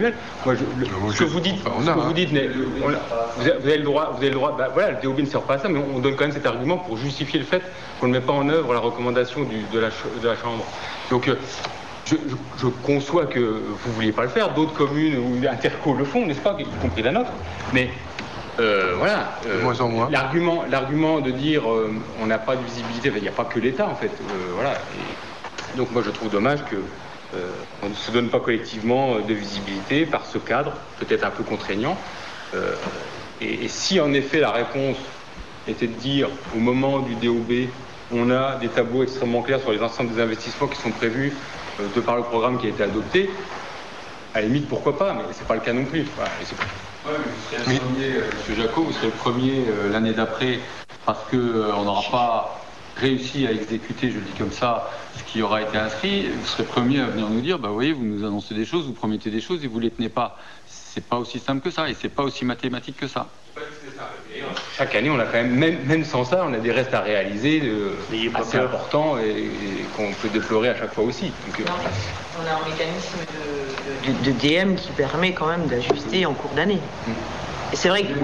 fonctionnel. Moi, ce que vous dites, mais vous avez le droit. Voilà, le DOB ne sert pas à ça, mais on donne quand même cet argument pour justifier le fait qu'on ne met pas en œuvre la recommandation de la Chambre. Donc, je conçois que vous ne vouliez pas le faire. D'autres communes ou interco le font, n'est-ce pas, y compris la nôtre. Mais voilà. De moins en moins. L'argument de dire on n'a pas de visibilité, il n'y a pas que l'État en fait. Voilà. Et donc moi je trouve dommage que on ne se donne pas collectivement de visibilité par ce cadre, peut-être un peu contraignant. Et si en effet la réponse était de dire au moment du DOB, on a des tableaux extrêmement clairs sur les ensembles des investissements qui sont prévus de par le programme qui a été adopté, à la limite pourquoi pas, mais c'est pas le cas non plus. Voilà. Vous serez le premier, M. Jacot, vous serez le premier l'année d'après, parce qu'on n'aura pas réussi à exécuter, je le dis comme ça, ce qui aura été inscrit. Vous serez le premier à venir nous dire, vous voyez, vous nous annoncez des choses, vous promettez des choses et vous ne les tenez pas. C'est pas aussi simple que ça et c'est pas aussi mathématique que ça. Chaque année, on a quand même sans ça, on a des restes à réaliser assez importants et qu'on peut déplorer à chaque fois aussi. Donc, on a un mécanisme de DM qui permet quand même d'ajuster en cours d'année. Et c'est vrai que...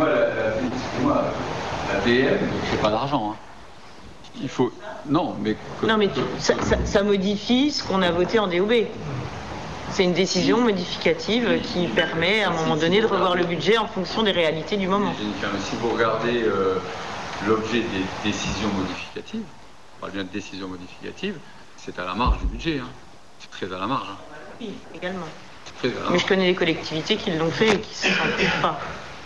La DM, c'est pas d'argent. Il faut... Non, mais ça modifie ce qu'on a voté en DOB. C'est une décision modificative qui permet à un moment donné de revoir le budget en fonction des réalités du moment. Si vous regardez l'objet des décisions modificatives, on parle bien de décisions modificatives, c'est à la marge du budget. C'est très à la marge. Oui, également. Mais je connais des collectivités qui l'ont fait et qui ne s'en trouvent pas.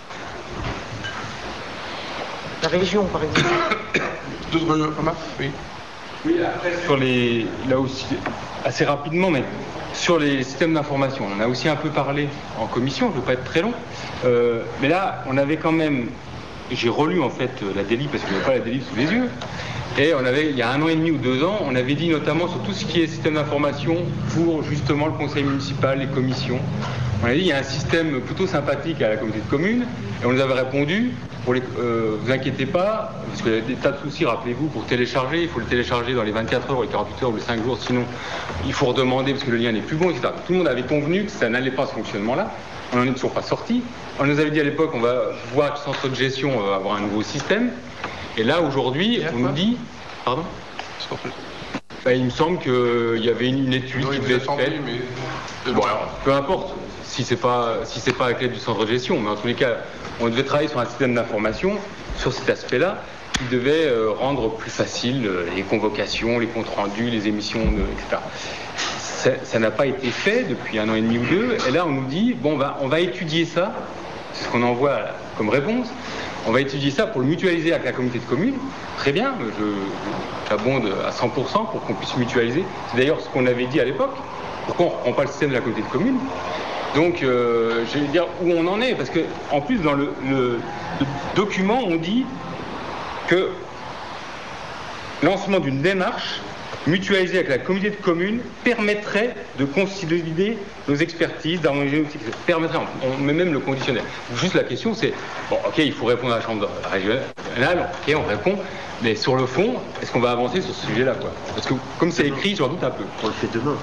La région, par exemple. D'autres remarques ? Oui. Oui, après, là aussi, assez rapidement, mais sur les systèmes d'information, on en a aussi un peu parlé en commission, je ne veux pas être très long, mais là, on avait quand même, j'ai relu en fait la DELI, parce que je n'avais pas la DELI sous les yeux, et il y a 1 an et demi ou 2 ans, on avait dit notamment sur tout ce qui est système d'information pour justement le conseil municipal, les commissions. On a dit il y a un système plutôt sympathique à la communauté de communes, et on nous avait répondu, vous inquiétez pas, parce qu'il y a des tas de soucis, rappelez-vous, pour télécharger, il faut le télécharger dans les 24 heures, ou les 48 heures, ou les 5 jours, sinon il faut redemander parce que le lien n'est plus bon, etc. Tout le monde avait convenu que ça n'allait pas ce fonctionnement-là, on n'en est toujours pas sorti. On nous avait dit à l'époque, on va voir le centre de gestion, on va avoir un nouveau système, et là aujourd'hui, on nous dit... Pardon ? Il me semble qu'il y avait une étude qui devait être faite. Bon, alors, peu importe si c'est pas avec l'aide du centre de gestion, mais en tous les cas, on devait travailler sur un système d'information sur cet aspect-là qui devait rendre plus facile les convocations, les comptes rendus, les émissions, etc. Ça n'a pas été fait depuis 1 an et demi ou 2, et là on nous dit on va étudier ça, c'est ce qu'on envoie comme réponse. On va étudier ça pour le mutualiser avec la communauté de communes. Très bien, j'abonde à 100% pour qu'on puisse mutualiser. C'est d'ailleurs ce qu'on avait dit à l'époque. Pourquoi on ne reprend pas le système de la communauté de communes ? Donc, je vais dire où on en est, parce qu'en plus, dans le document, on dit que lancement d'une démarche mutualisée avec la communauté de communes permettrait de consolider nos expertises, d'harmoniser nos expertises. Permettrait, on met même le conditionnel. Juste la question, c'est, ok, il faut répondre à la chambre régionale, ok, on répond, mais sur le fond, est-ce qu'on va avancer sur ce sujet-là, quoi ? Parce que comme c'est écrit, j'en doute un peu. On le fait demain.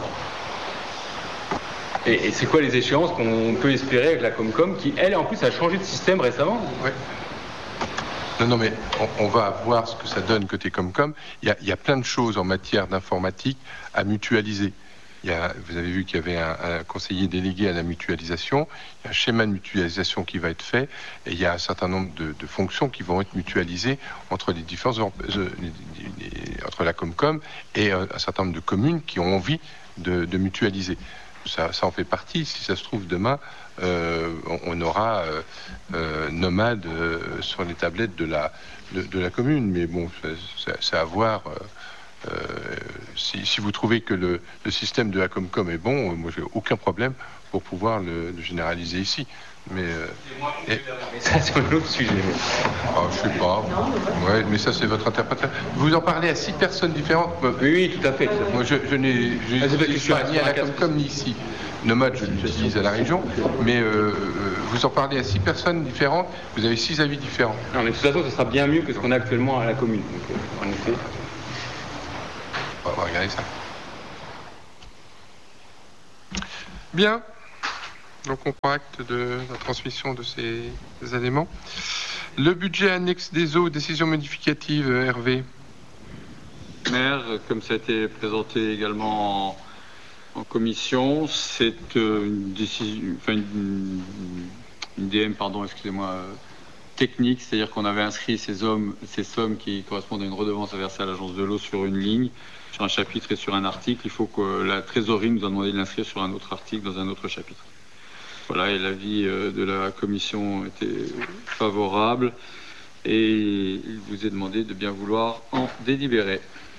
Et c'est quoi les échéances qu'on peut espérer avec la Comcom, qui, elle, en plus, a changé de système récemment ? Ouais. Non, mais on va voir ce que ça donne côté Comcom. Il y a plein de choses en matière d'informatique à mutualiser. Vous avez vu qu'il y avait un conseiller délégué à la mutualisation, il y a un schéma de mutualisation qui va être fait, et il y a un certain nombre de fonctions qui vont être mutualisées entre les différents entre la Comcom et un certain nombre de communes qui ont envie de mutualiser. Ça en fait partie. Si ça se trouve demain, on aura Nomade sur les tablettes de la commune. Mais bon, c'est à voir. Si vous trouvez que le système de la Comcom est bon, moi j'ai aucun problème pour pouvoir le généraliser ici. Mais ça c'est un autre sujet. Je sais pas. Ouais, mais ça c'est votre interprétation. Vous en parlez à 6 personnes différentes. Oui, tout à fait. Moi je n'ai pas ni à la Comcom ni ici. Nomade, je l'utilise à la région, mais vous en parlez à 6 personnes différentes. Vous avez 6 avis différents. Non, mais de toute façon, ce sera bien mieux que ce qu'on a actuellement à la commune. Donc, en effet. On va regarder ça. Bien. Donc on prend acte de la transmission de ces éléments. Le budget annexe des eaux, décision modificative, Hervé. Maire, comme ça a été présenté également en commission, c'est une décision, enfin une DM, pardon, excusez-moi, technique, c'est-à-dire qu'on avait inscrit ces sommes qui correspondent à une redevance à verser à l'agence de l'eau sur une ligne, sur un chapitre et sur un article. Il faut que la trésorerie nous a demandé de l'inscrire sur un autre article dans un autre chapitre. Voilà, et l'avis de la commission était favorable et il vous est demandé de bien vouloir en délibérer.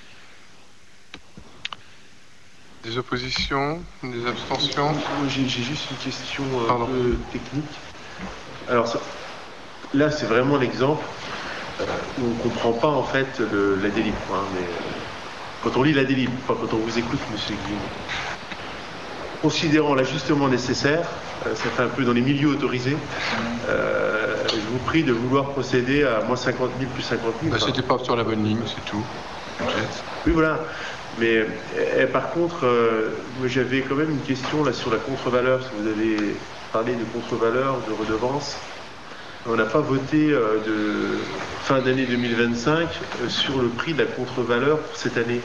Des oppositions, des abstentions? J'ai juste une question un peu technique. Alors là, c'est vraiment l'exemple où on ne comprend pas en fait la délib. Mais quand on lit la délib, pas quand on vous écoute, monsieur Guillaume. Considérant l'ajustement nécessaire, ça fait un peu dans les milieux autorisés, je vous prie de vouloir procéder à moins 50 000 plus 50 000. C'était pas sur la bonne ligne, c'est tout. Oui, voilà. Mais par contre, moi, j'avais quand même une question là sur la contre-valeur. Si vous avez parlé de contre-valeur, de redevance, on n'a pas voté de fin d'année 2025 sur le prix de la contre-valeur pour cette année.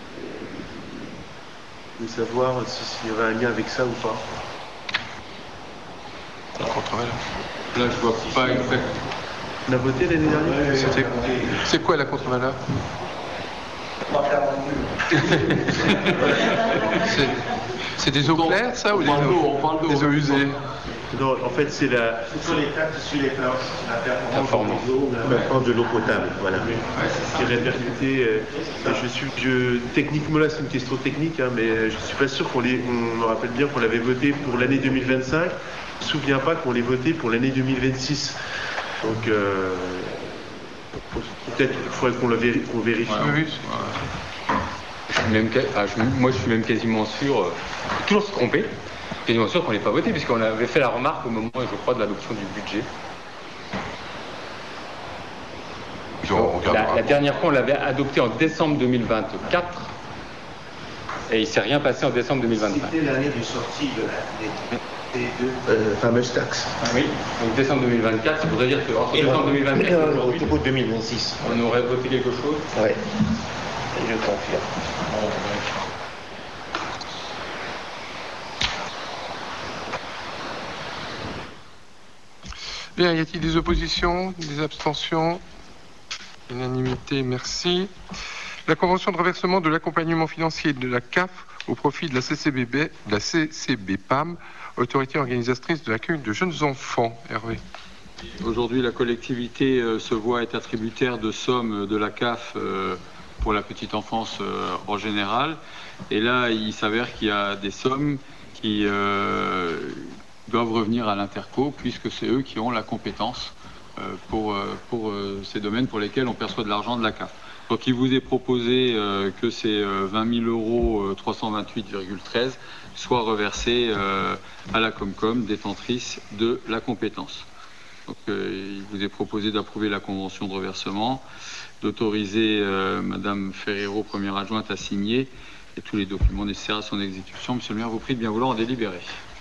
De savoir s'il y avait un lien avec ça ou pas. La contre-valeur. Là, je vois pas exactement. On a voté l'année dernière. C'est quoi la contre-valeur? C'est des eaux claires, ça, ou des eaux usées? Non, en fait, c'est ce sont les taxes sur les performances de l'eau potable. Voilà. C'est ce qui est répercuté. Techniquement, là, c'est une question technique, mais je ne suis pas sûr on me rappelle bien qu'on l'avait voté pour l'année 2025. Je ne me souviens pas qu'on l'ait voté pour l'année 2026. Donc, peut-être qu'il faudrait qu'on vérifie. Oui. Moi, je suis même quasiment sûr, toujours se tromper, quasiment sûr qu'on n'ait pas voté, puisqu'on avait fait la remarque au moment, je crois, de l'adoption du budget. La dernière fois, on l'avait adopté en décembre 2024, et il ne s'est rien passé en décembre 2025. C'était l'année de sortie des deux fameuses taxes. Oui, donc décembre 2024, ça voudrait dire qu'entre décembre 2024 et aujourd'hui, pour 2026. on aurait voté quelque chose. Oui, je confirme. Bien, y a-t-il des oppositions, des abstentions? Unanimité, merci. La convention de reversement de l'accompagnement financier de la CAF au profit de la CCBPAM, autorité organisatrice de l'accueil de jeunes enfants. Hervé. Aujourd'hui, la collectivité se voit être attributaire de sommes de la CAF pour la petite enfance en général. Et là, il s'avère qu'il y a des sommes qui doivent revenir à l'Interco, puisque c'est eux qui ont la compétence pour ces domaines pour lesquels on perçoit de l'argent de la CAF. Donc il vous est proposé que ces 20 000 € 328,13 soient reversés à la Comcom, détentrice de la compétence. Donc il vous est proposé d'approuver la convention de reversement, d'autoriser Madame Ferrero, première adjointe, à signer et tous les documents nécessaires à son exécution. Monsieur le maire, vous prie de bien vouloir en délibérer.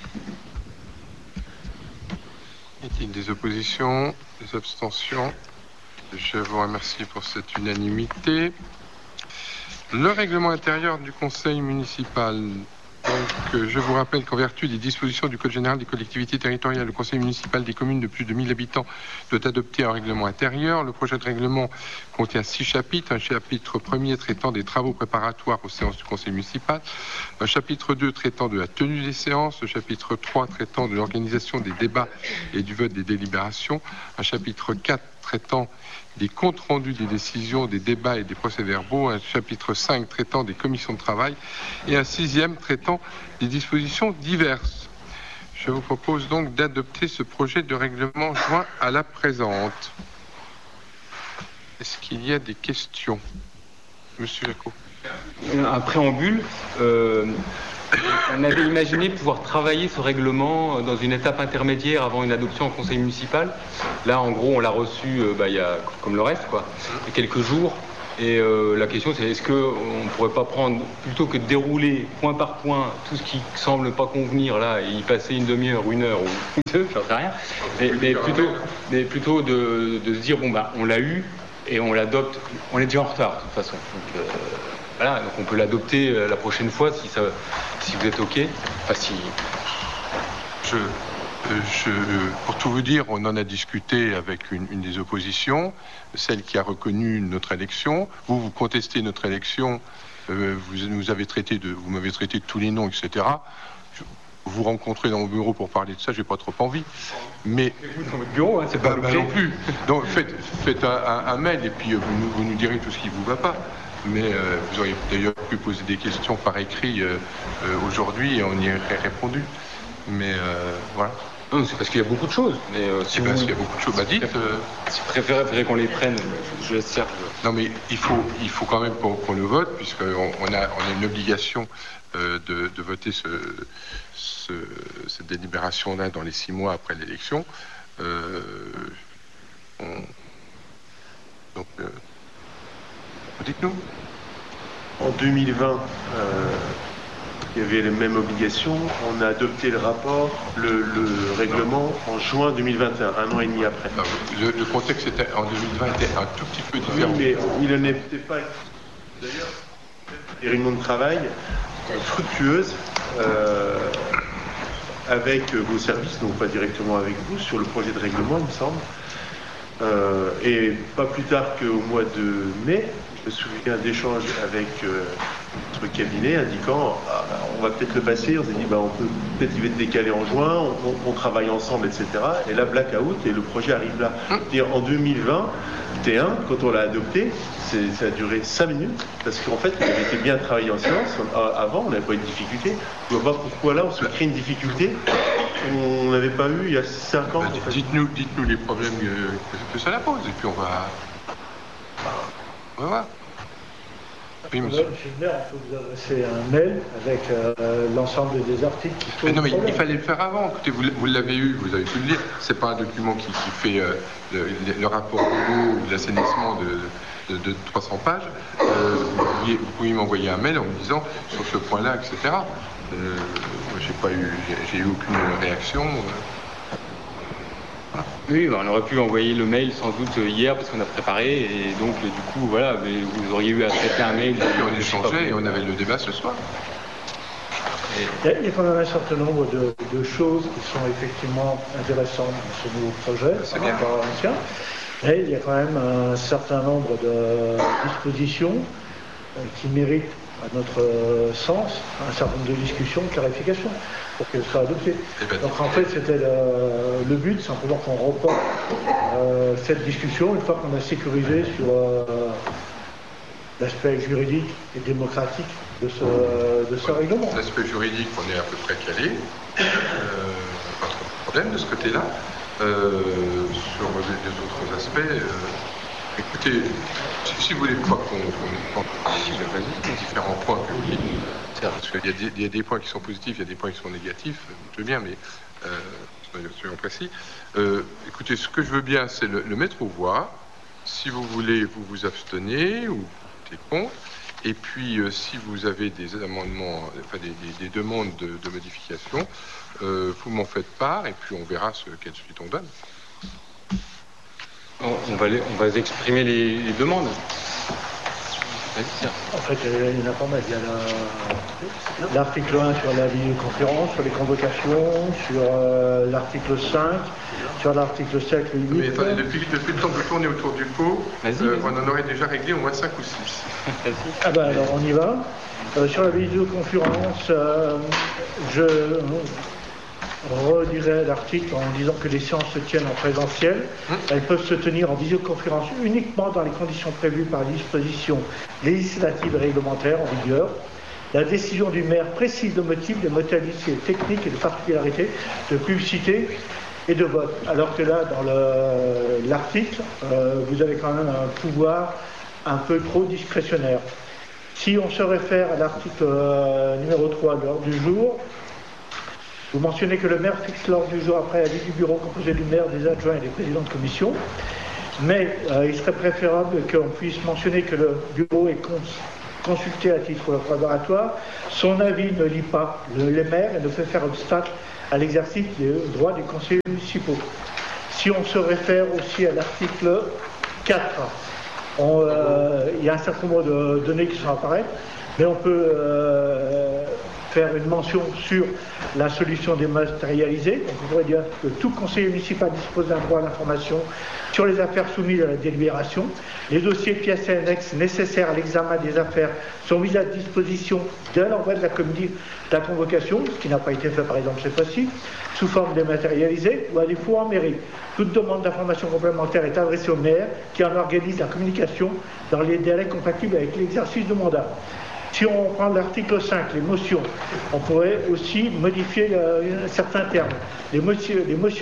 Y a-t-il des oppositions, des abstentions? Je vous remercie pour cette unanimité. Le règlement intérieur du conseil municipal. Donc, je vous rappelle qu'en vertu des dispositions du Code général des collectivités territoriales, le conseil municipal des communes de plus de 1000 habitants doit adopter un règlement intérieur. Le projet de règlement contient 6 chapitres. Un chapitre premier traitant des travaux préparatoires aux séances du conseil municipal. Un chapitre 2 traitant de la tenue des séances. Le chapitre 3 traitant de l'organisation des débats et du vote des délibérations. Un chapitre 4 traitant des comptes rendus des décisions, des débats et des procès-verbaux, un chapitre 5 traitant des commissions de travail et un 6e traitant des dispositions diverses. Je vous propose donc d'adopter ce projet de règlement joint à la présente. Est-ce qu'il y a des questions? Monsieur Jacot. Un préambule. On avait imaginé pouvoir travailler ce règlement dans une étape intermédiaire avant une adoption au conseil municipal. Là, en gros, on l'a reçu il y a, comme le reste, il y a quelques jours. Et la question, c'est est-ce qu'on ne pourrait pas prendre, plutôt que de dérouler point par point tout ce qui semble pas convenir là, et y passer une demi-heure, 1 heure ou 2, j'en sais rien, mais plutôt de se dire, bon, bah, on l'a eu et on l'adopte, on est déjà en retard de toute façon. Donc, voilà, donc on peut l'adopter la prochaine fois si vous êtes OK. Enfin, si... Pour tout vous dire, on en a discuté avec une des oppositions, celle qui a reconnu notre élection. Vous contestez notre élection, vous m'avez traité de tous les noms, etc. Vous rencontrez dans mon bureau pour parler de ça, j'ai pas trop envie. Mais vous dans votre bureau, hein, c'est pas non plus. Donc faites un mail et puis vous nous direz tout ce qui vous va pas. Mais vous auriez d'ailleurs pu poser des questions par écrit aujourd'hui et on y aurait répondu. Mais voilà. Non, c'est parce qu'il y a beaucoup de choses. Mais c'est parce qu'il y a beaucoup de choses. Bah dites. Si vous préférez qu'on les prenne, je laisse Serge. Non, mais il faut quand même qu'on le vote, puisqu'on a une obligation de voter cette délibération-là dans les 6 mois après l'élection. Donc, dites-nous. En 2020, il y avait les mêmes obligations. On a adopté le rapport, le règlement en juin 2021, 1 an et demi après. Le contexte en 2020 était un tout petit peu différent. Oui, mais il n'était pas. D'ailleurs, des réunions de travail fructueuses avec vos services, donc pas directement avec vous, sur le projet de règlement, il me semble. Et pas plus tard qu'au mois de mai, je me souviens d'échanges avec notre cabinet indiquant on va peut-être le passer. On s'est dit peut-être il va être décalé en juin, on travaille ensemble, etc. Et là, blackout, et le projet arrive là. En 2021, quand on l'a adopté, ça a duré 5 minutes, parce qu'en fait, on avait été bien travaillé en séance. Avant, on n'avait pas eu de difficulté. Je ne vois pas pourquoi là, on se crée une difficulté qu'on n'avait pas eu il y a 5 ans. Dites-nous les problèmes que ça la pose, et puis on va voir. Oui, monsieur. Gilbert, il faut vous adresser un mail avec l'ensemble des articles qui sont. Mais non, mais il fallait le faire avant. Écoutez, vous l'avez eu, vous avez pu le lire. C'est pas un document qui fait le rapport de l'eau ou de l'assainissement de 300 pages. Vous pouviez m'envoyer un mail en me disant sur ce point-là, etc. J'ai eu aucune réaction. Oui, on aurait pu envoyer le mail sans doute hier parce qu'on a préparé et donc du coup voilà, mais vous auriez eu à traiter un mail. Et puis on échangeait et on avait le débat ce soir. Il y a quand même un certain nombre de choses qui sont effectivement intéressantes dans ce nouveau projet par rapport à l'ancien. Et il y a quand même un certain nombre de dispositions qui méritent, à notre sens, un certain nombre de discussions, de clarifications, pour qu'elles soient adoptées. Donc en fait, c'était le but, simplement qu'on reporte cette discussion une fois qu'on a sécurisé sur l'aspect juridique et démocratique de ce règlement. L'aspect juridique, on est à peu près calé. Pas trop de problème de ce côté-là. Sur les autres aspects, écoutez, si vous voulez pas qu'on différents points publics, parce qu'il y a des points qui sont positifs, il y a des points qui sont négatifs, je veux bien, mais soyons précis. Écoutez, ce que je veux bien, c'est le mettre aux voix. Si vous voulez, vous vous abstenez ou votez contre. Et puis, si vous avez des amendements, enfin des demandes de modification, vous m'en faites part et puis on verra quelle suite on donne. On va exprimer les demandes. En fait, il y en a pas mal. Il y a l'article 1 sur la vidéoconférence, sur les convocations, sur l'article 5, sur l'article 7, le 8. Mais attendez, depuis le temps de tourner autour du pot, on en aurait déjà réglé au moins 5 ou 6. Ah ben alors on y va. Sur la vidéoconférence, je redirai l'article en disant que les séances se tiennent en présentiel. Elles peuvent se tenir en visioconférence uniquement dans les conditions prévues par les dispositions législatives et réglementaires en vigueur. La décision du maire précise le motif, les modalités techniques et les particularités de publicité et de vote. Alors que là, dans l'article, vous avez quand même un pouvoir un peu trop discrétionnaire. Si on se réfère à l'article numéro 3 de l'ordre du jour, vous mentionnez que le maire fixe l'ordre du jour après avis du bureau composé du maire, des adjoints et des présidents de commission. Mais il serait préférable qu'on puisse mentionner que le bureau est consulté à titre collaboratoire. Son avis ne lie pas les maires et ne fait faire obstacle à l'exercice des droits des conseillers municipaux. Si on se réfère aussi à l'article 4, il y a un certain nombre de données qui sont apparaître, mais on peut faire une mention sur la solution dématérialisée. Donc on pourrait dire que tout conseiller municipal dispose d'un droit à l'information sur les affaires soumises à la délibération. Les dossiers, pièces et annexes nécessaires à l'examen des affaires sont mis à disposition dès l'envoi de la convocation, ce qui n'a pas été fait par exemple cette fois-ci, sous forme dématérialisée ou à défaut en mairie. Toute demande d'information complémentaire est adressée au maire qui en organise la communication dans les délais compatibles avec l'exercice du mandat. Si on prend l'article 5, les motions, on pourrait aussi modifier certains termes. Les motions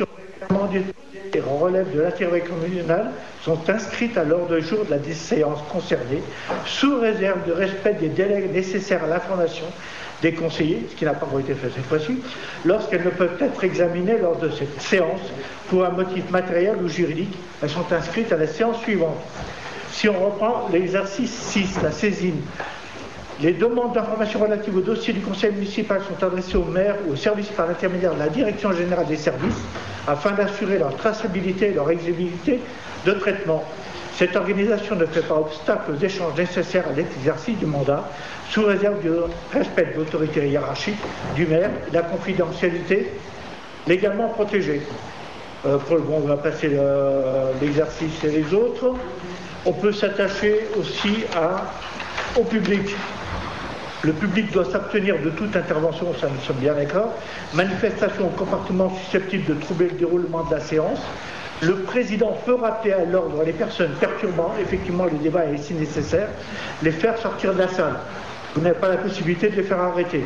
qui relèvent de l'intérêt communal sont inscrites à l'ordre du jour de la séance concernée, sous réserve de respect des délais nécessaires à l'information des conseillers, ce qui n'a pas encore été fait cette fois-ci, lorsqu'elles ne peuvent être examinées lors de cette séance pour un motif matériel ou juridique. Elles sont inscrites à la séance suivante. Si on reprend l'exercice 6, la saisine, les demandes d'information relatives au dossier du conseil municipal sont adressées au maire ou au service par l'intermédiaire de la direction générale des services afin d'assurer leur traçabilité et leur exigibilité de traitement. Cette organisation ne fait pas obstacle aux échanges nécessaires à l'exercice du mandat, sous réserve du respect de l'autorité hiérarchique du maire et de la confidentialité légalement protégée. On va passer l'exercice et les autres. On peut s'attacher aussi au public. Le public doit s'abstenir de toute intervention, ça nous sommes bien d'accord. Manifestation ou comportement susceptible de troubler le déroulement de la séance. Le président peut rappeler à l'ordre les personnes perturbant effectivement le débat et si nécessaire, les faire sortir de la salle. Vous n'avez pas la possibilité de les faire arrêter.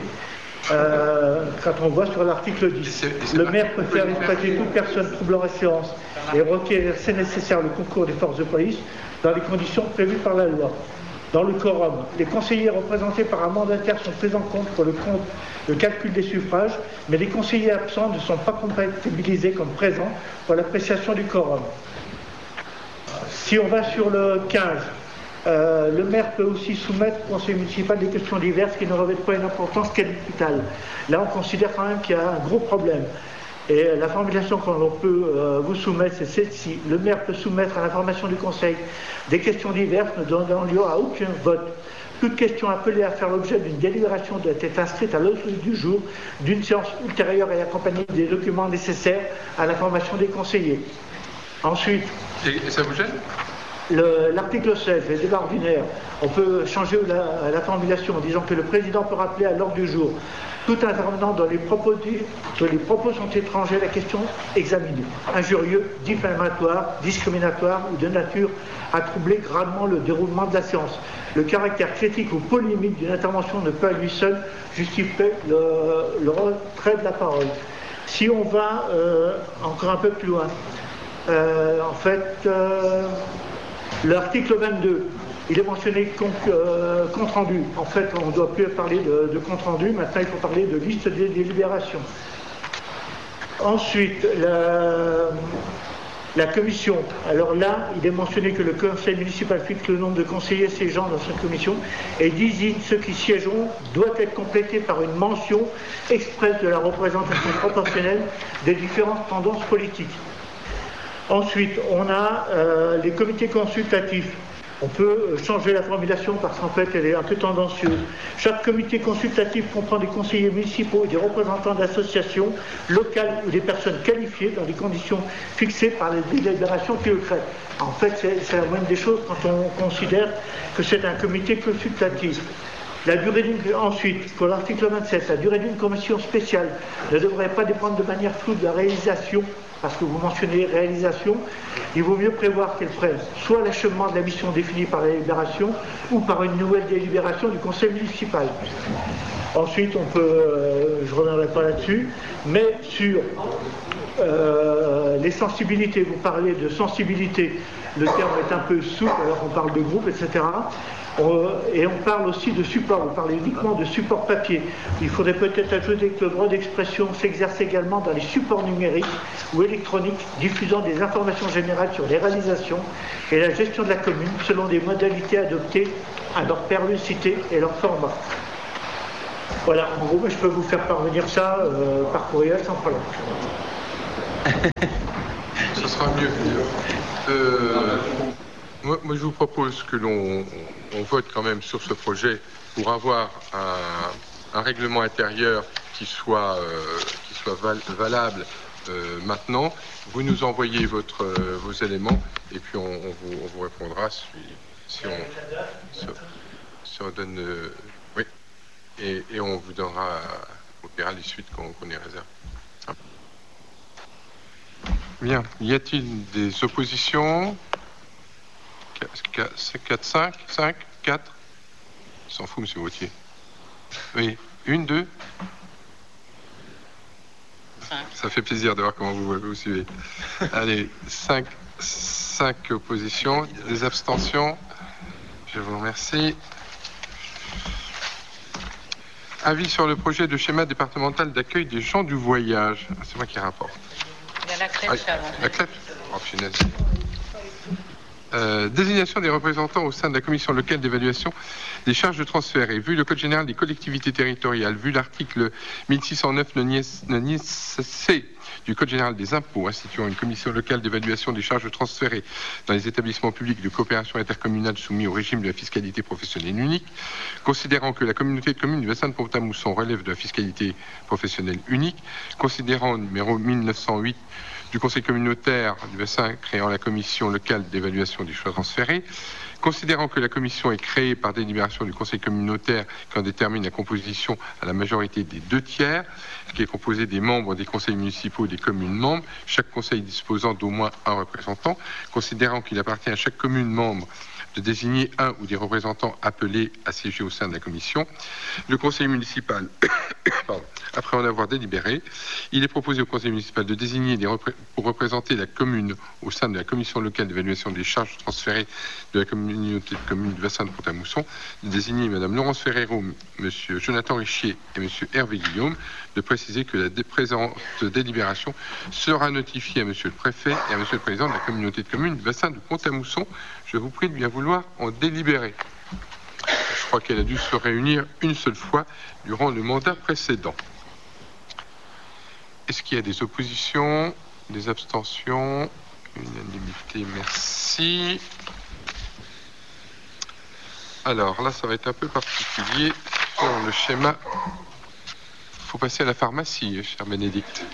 Quand on voit sur l'article 10, le maire peut faire exploiter toute personne troublant la séance et requérir, c'est nécessaire, le concours des forces de police dans les conditions prévues par la loi. Dans le quorum, les conseillers représentés par un mandataire sont pris en compte pour le calcul des suffrages, mais les conseillers absents ne sont pas comptabilisés comme présents pour l'appréciation du quorum. Si on va sur le 15, le maire peut aussi soumettre au conseil municipal des questions diverses qui ne revêtent pas une importance capitale. Là, on considère quand même qu'il y a un gros problème. Et la formulation qu'on peut vous soumettre, c'est celle-ci. Le maire peut soumettre à l'information du Conseil des questions diverses ne donnant lieu à aucun vote. Toute question appelée à faire l'objet d'une délibération doit être inscrite à l'ordre du jour d'une séance ultérieure et accompagnée des documents nécessaires à l'information des conseillers. Ensuite... Et ça vous gêne ? L'article 16, les débats ordinaires, on peut changer la formulation en disant que le président peut rappeler à l'ordre du jour tout intervenant dont les propos sont étrangers à la question examinée, injurieux, diffamatoire, discriminatoire ou de nature à troubler gravement le déroulement de la séance. Le caractère critique ou polémique d'une intervention ne peut à lui seul justifier le retrait de la parole. Si on va encore un peu plus loin, l'article 22, il est mentionné compte rendu. En fait, on ne doit plus parler de compte rendu, maintenant il faut parler de liste des délibérations. Ensuite, la commission. Alors là, il est mentionné que le conseil municipal fixe le nombre de conseillers siégeant dans cette commission et désigne ceux qui siégeront doit être complété par une mention expresse de la représentation proportionnelle des différentes tendances politiques. Ensuite, on a les comités consultatifs. On peut changer la formulation parce qu'en fait, elle est un peu tendancieuse. Chaque comité consultatif comprend des conseillers municipaux et des représentants d'associations locales ou des personnes qualifiées dans les conditions fixées par les délibérations qui le créent. En fait, c'est la moindre des choses quand on considère que c'est un comité consultatif. Ensuite, pour l'article 27, la durée d'une commission spéciale ne devrait pas dépendre de manière floue de la réalisation, parce que vous mentionnez réalisation, il vaut mieux prévoir qu'elle prenne soit l'achèvement de la mission définie par la délibération ou par une nouvelle délibération du conseil municipal. Ensuite, je ne reviendrai pas là-dessus, mais sur les sensibilités, vous parlez de sensibilité, le terme est un peu souple alors qu'on parle de groupe, etc. Et on parle aussi de support, on parle uniquement de support papier. Il faudrait peut-être ajouter que le droit d'expression s'exerce également dans les supports numériques ou électroniques, diffusant des informations générales sur les réalisations et la gestion de la commune, selon des modalités adoptées à leur périodicité et leur format. Voilà, en gros, je peux vous faire parvenir ça par courriel sans problème. Ce sera mieux. Moi, je vous propose que l'on vote quand même sur ce projet pour avoir un règlement intérieur qui soit valable maintenant. Vous nous envoyez vos éléments et puis on vous répondra si on donne... oui. Et on vous donnera les suites qu'on y réserve. Bien. Y a-t-il des oppositions? 4, 5, 4 s'en fout, monsieur Vautier. Oui. 1, 2 5. Ça fait plaisir de voir comment vous suivez. Allez, 5 oppositions. Des abstentions. Je vous remercie. Avis sur le projet de schéma départemental d'accueil des gens du voyage. C'est moi qui rapporte. Il y a la crèche avant. La crèche. Oh, finesse. Désignation des représentants au sein de la commission locale d'évaluation des charges de transfert. Et vu le Code général des collectivités territoriales, vu l'article 1609 C du Code général des impôts instituant une commission locale d'évaluation des charges transférées dans les établissements publics de coopération intercommunale soumis au régime de la fiscalité professionnelle unique, considérant que la communauté de communes du bassin de Pont-à-Mousson relève de la fiscalité professionnelle unique, considérant numéro 1908 du Conseil communautaire du bassin créant la commission locale d'évaluation des choix transférés, considérant que la commission est créée par délibération du Conseil communautaire qui en détermine la composition à la majorité des 2/3, qui est composé des membres des conseils municipaux et des communes membres, chaque conseil disposant d'au moins un représentant, considérant qu'il appartient à chaque commune membre de désigner un ou des représentants appelés à siéger au sein de la commission. Le conseil municipal, après en avoir délibéré, il est proposé au conseil municipal de désigner pour représenter la commune au sein de la commission locale d'évaluation des charges transférées de la communauté de communes du bassin de Pont-à-Mousson, de désigner Mme Laurence Ferrero, M. Jonathan Richier et M. Hervé Guillaume, de préciser que la présente délibération sera notifiée à M. le préfet et à M. le président de la communauté de communes du bassin de Pont-à-Mousson. Je vous prie de bien vouloir en délibérer. Je crois qu'elle a dû se réunir une seule fois durant le mandat précédent. Est-ce qu'il y a des oppositions, des abstentions? Unanimité, merci. Alors là, ça va être un peu particulier sur le schéma. Il faut passer à la pharmacie, cher Bénédicte.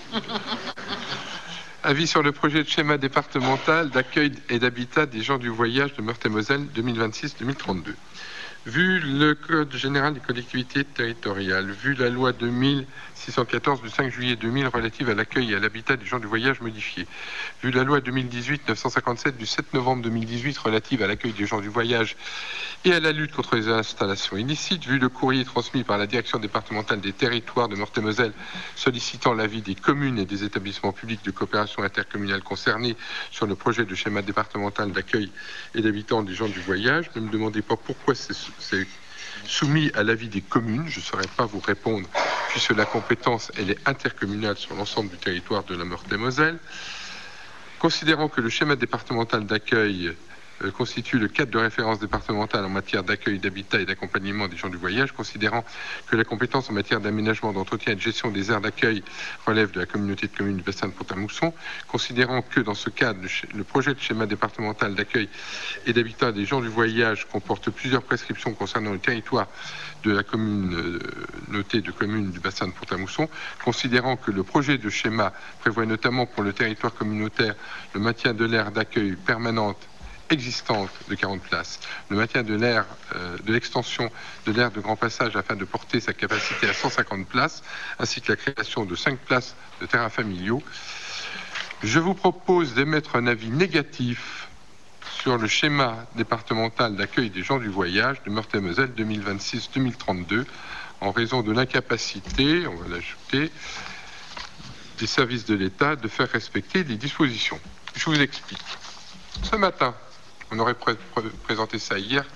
Avis sur le projet de schéma départemental d'accueil et d'habitat des gens du voyage de Meurthe-et-Moselle 2026-2032. Vu le Code général des collectivités territoriales, vu la loi 2614 du 5 juillet 2000 relative à l'accueil et à l'habitat des gens du voyage modifiée, vu la loi 2018-957 du 7 novembre 2018 relative à l'accueil des gens du voyage et à la lutte contre les installations illicites, vu le courrier transmis par la direction départementale des territoires de Meurthe-et-Moselle sollicitant l'avis des communes et des établissements publics de coopération intercommunale concernés sur le projet de schéma départemental d'accueil et d'habitants des gens du voyage, ne me demandez pas pourquoi c'est soumis à l'avis des communes, je ne saurais pas vous répondre, puisque la compétence, elle est intercommunale sur l'ensemble du territoire de la Meurthe-et-Moselle. Considérant que le schéma départemental d'accueil constitue le cadre de référence départemental en matière d'accueil, d'habitat et d'accompagnement des gens du voyage, considérant que la compétence en matière d'aménagement, d'entretien et de gestion des aires d'accueil relève de la communauté de communes du bassin de Pont-à-Mousson, considérant que dans ce cadre, le projet de schéma départemental d'accueil et d'habitat des gens du voyage comporte plusieurs prescriptions concernant le territoire de la commune notée de communes du bassin de Pont-à-Mousson, considérant que le projet de schéma prévoit notamment pour le territoire communautaire le maintien de l'aire d'accueil permanente existante de 40 places, le maintien de l'extension de l'aire de grand passage afin de porter sa capacité à 150 places, ainsi que la création de 5 places de terrains familiaux. Je vous propose d'émettre un avis négatif sur le schéma départemental d'accueil des gens du voyage de Meurthe-et-Moselle 2026-2032 en raison de l'incapacité, on va l'ajouter, des services de l'État de faire respecter les dispositions. Je vous explique. Ce matin, on aurait présenté ça hier,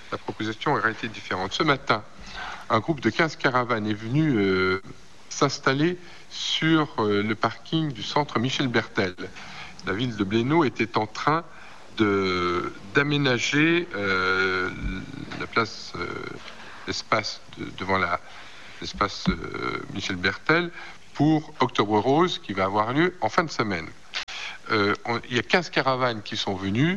la proposition aurait été différente. Ce matin, un groupe de 15 caravanes est venu s'installer sur le parking du centre Michel Bertel. La ville de Blénaud était en train d'aménager la place, l'espace devant l'espace Michel Bertel pour Octobre Rose qui va avoir lieu en fin de semaine. Il y a 15 caravanes qui sont venues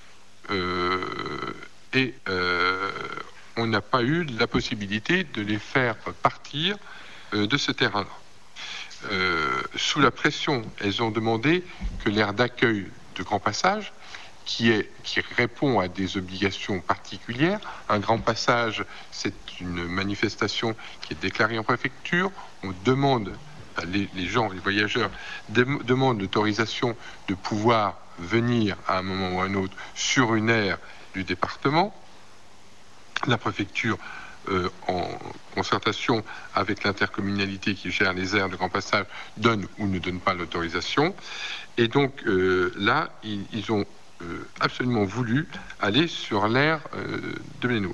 et on n'a pas eu la possibilité de les faire partir de ce terrain-là. Sous la pression, elles ont demandé que l'aire d'accueil de Grand Passage, qui répond à des obligations particulières. Un grand passage, c'est une manifestation qui est déclarée en préfecture. On demande, les gens, les voyageurs, demandent l'autorisation de pouvoir venir à un moment ou à un autre sur une aire du département. La préfecture, en concertation avec l'intercommunalité qui gère les aires de Grand Passage, donne ou ne donne pas l'autorisation. Et donc là, ils ont absolument voulu aller sur l'aire de Blénaud.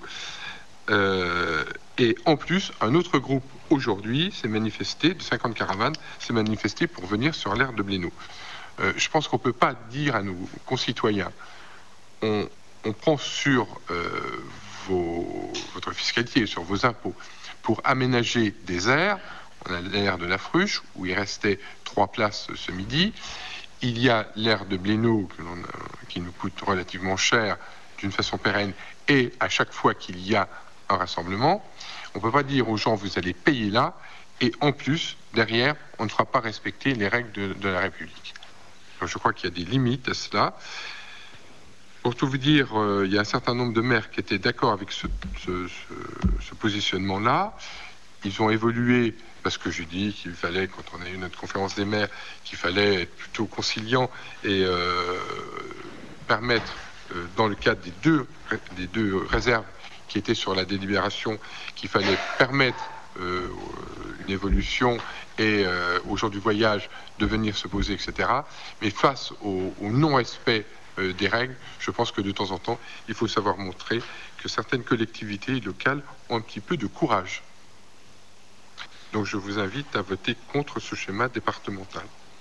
Et en plus, un autre groupe aujourd'hui s'est manifesté, de 50 caravanes, s'est manifesté pour venir sur l'aire de Blénaud. Je pense qu'on ne peut pas dire à nos concitoyens, on prend sur votre fiscalité, sur vos impôts, pour aménager des aires. On a l'aire de la Fruche, où il restait 3 places ce midi. Il y a l'aire de Blénaud qui nous coûte relativement cher d'une façon pérenne et à chaque fois qu'il y a un rassemblement. On ne peut pas dire aux gens vous allez payer là et en plus, derrière, on ne fera pas respecter les règles de la République. Donc, je crois qu'il y a des limites à cela. Pour tout vous dire, il y a un certain nombre de maires qui étaient d'accord avec ce positionnement-là. Ils ont évolué parce que j'ai dit qu'il fallait, quand on a eu notre conférence des maires, qu'il fallait être plutôt conciliant et permettre, dans le cadre des deux réserves qui étaient sur la délibération, qu'il fallait permettre une évolution et aux gens du voyage de venir se poser, etc. Mais face au non-respect des règles, je pense que de temps en temps, il faut savoir montrer que certaines collectivités locales ont un petit peu de courage. Donc je vous invite à voter contre ce schéma départemental.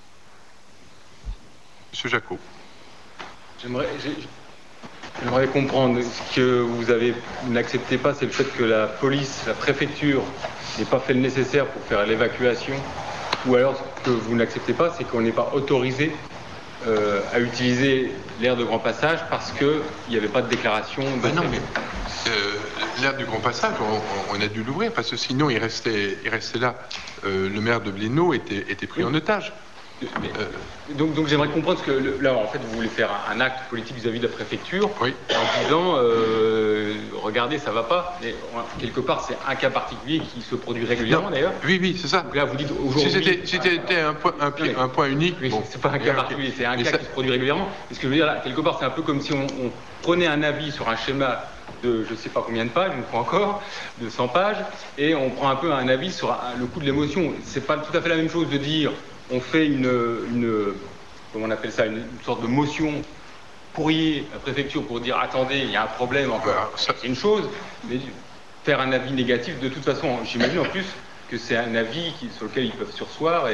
Monsieur Jacot. J'aimerais comprendre ce que vous n'acceptez pas, c'est le fait que la police, la préfecture n'ait pas fait le nécessaire pour faire l'évacuation, ou alors ce que vous n'acceptez pas, c'est qu'on n'est pas autorisé à utiliser l'aire de Grand Passage parce qu'il n'y avait pas de déclaration. Non, mais l'aire du Grand Passage, on a dû l'ouvrir parce que sinon il restait là. Le maire de Blénaud était pris en otage. Donc j'aimerais comprendre ce que là en fait vous voulez faire un acte politique vis-à-vis de la préfecture, oui, en disant regardez ça va pas. Mais quelque part c'est un cas particulier qui se produit régulièrement d'ailleurs. Oui c'est ça. Donc là vous dites aujourd'hui. Si c'était un point unique. Oui, bon, c'est pas un cas particulier, c'est un cas qui se produit régulièrement. Et ce que je veux dire là, quelque part c'est un peu comme si on prenait un avis sur un schéma de je sais pas combien de pages, une fois encore, de 100 pages, et on prend un peu un avis sur le coup de l'émotion. C'est pas tout à fait la même chose de dire on fait comment on appelle ça, une sorte de motion courrier à la préfecture pour dire attendez, il y a un problème encore, c'est une chose, mais faire un avis négatif, de toute façon, j'imagine en plus que c'est un avis sur lequel ils peuvent surseoir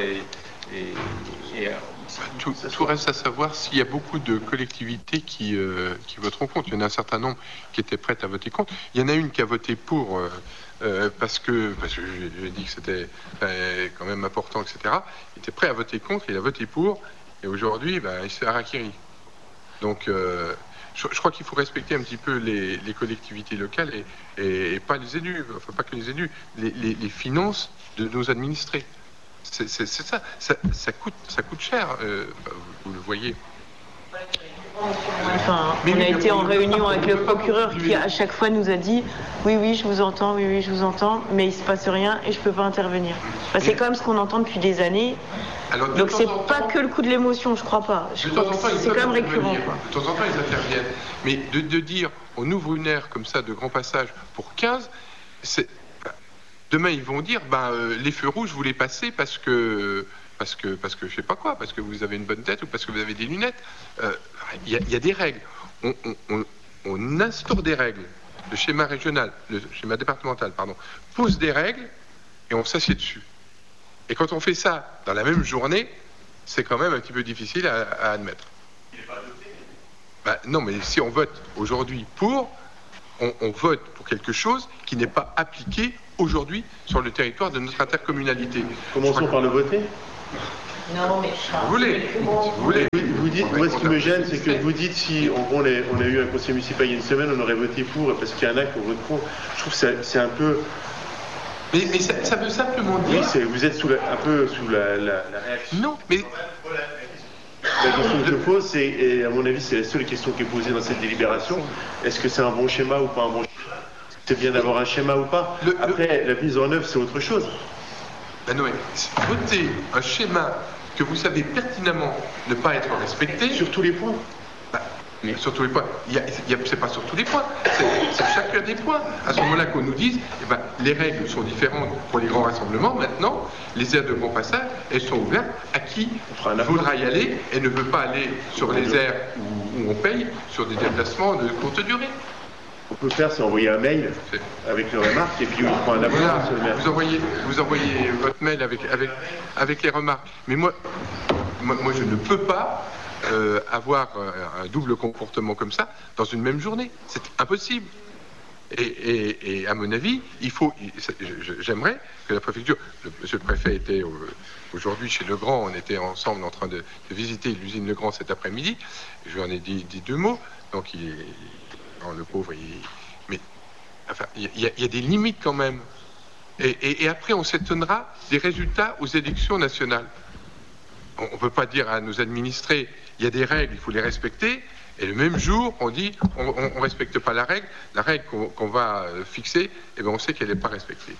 tout reste à savoir s'il y a beaucoup de collectivités qui voteront contre. Il y en a un certain nombre qui étaient prêtes à voter contre. Il y en a une qui a voté pour parce que j'ai dit que c'était quand même important, etc. Il était prêt à voter contre, il a voté pour, et aujourd'hui, il s'est harakiri. Donc, je crois qu'il faut respecter un petit peu les collectivités locales et pas les élus, enfin pas que les élus, les finances de nos administrés. C'est ça. Ça coûte cher, vous le voyez. Enfin, on a été en réunion avec le procureur qui à chaque fois nous a dit oui je vous entends, oui je vous entends, mais il se passe rien et je peux pas intervenir. C'est quand même ce qu'on entend depuis des années. Alors, donc c'est pas que le coup de l'émotion, je crois pas. C'est quand même récurrent. Quoi. De temps en temps ils interviennent. Mais de dire on ouvre une aire comme ça de Grand Passage pour 15, demain ils vont dire les feux rouges vous les passez parce que je sais pas quoi, parce que vous avez une bonne tête ou parce que vous avez des lunettes. Il y a des règles. On instaure des règles. le schéma régional, le schéma départemental, pardon, pose des règles et on s'assied dessus. Et quand on fait ça dans la même journée, c'est quand même un petit peu difficile à admettre. Il n'est pas adopté. Non, mais si on vote aujourd'hui pour, on vote pour quelque chose qui n'est pas appliqué aujourd'hui sur le territoire de notre intercommunalité. Commençons par le voter. Non, mais si vous voulez. Vous dites, moi ce qui me gêne, c'est que vous dites si on a eu un conseil municipal il y a une semaine, on aurait voté pour parce qu'il y en a qui ont voté contre. Je trouve que c'est un peu. Mais ça veut simplement dire. Oui, vous êtes un peu sous la réaction. Non, mais. La question que je pose, et à mon avis, c'est la seule question qui est posée dans cette délibération. Est-ce que c'est un bon schéma ou pas un bon schéma? C'est bien d'avoir un schéma ou pas. Après, la mise en œuvre, c'est autre chose. Non, mais voter un schéma que vous savez pertinemment ne pas être respecté. Sur tous les points. Mais sur tous les points. C'est pas sur tous les points. C'est chacun des points. À ce moment-là qu'on nous dise, les règles sont différentes pour les grands rassemblements. Maintenant, les aires de grand passage, elles sont ouvertes à qui voudra y aller et ne veut pas aller sur les aires où on paye sur des déplacements de courte durée. On peut faire, c'est envoyer un mail avec les remarques et puis on prend un abonnement. Voilà, vous envoyez votre mail avec les remarques. Mais moi, je ne peux pas avoir un double comportement comme ça dans une même journée. C'est impossible. Et à mon avis, j'aimerais que la préfecture, monsieur le préfet était aujourd'hui chez Legrand, on était ensemble en train de visiter l'usine Legrand cet après-midi, je lui en ai dit 2 mots, donc le pauvre, mais enfin, il y a des limites quand même. Et après, on s'étonnera des résultats aux élections nationales. On ne peut pas dire à nos administrés, il y a des règles, il faut les respecter, et le même jour, on dit, on ne respecte pas la règle qu'on va fixer, et bien on sait qu'elle n'est pas respectée.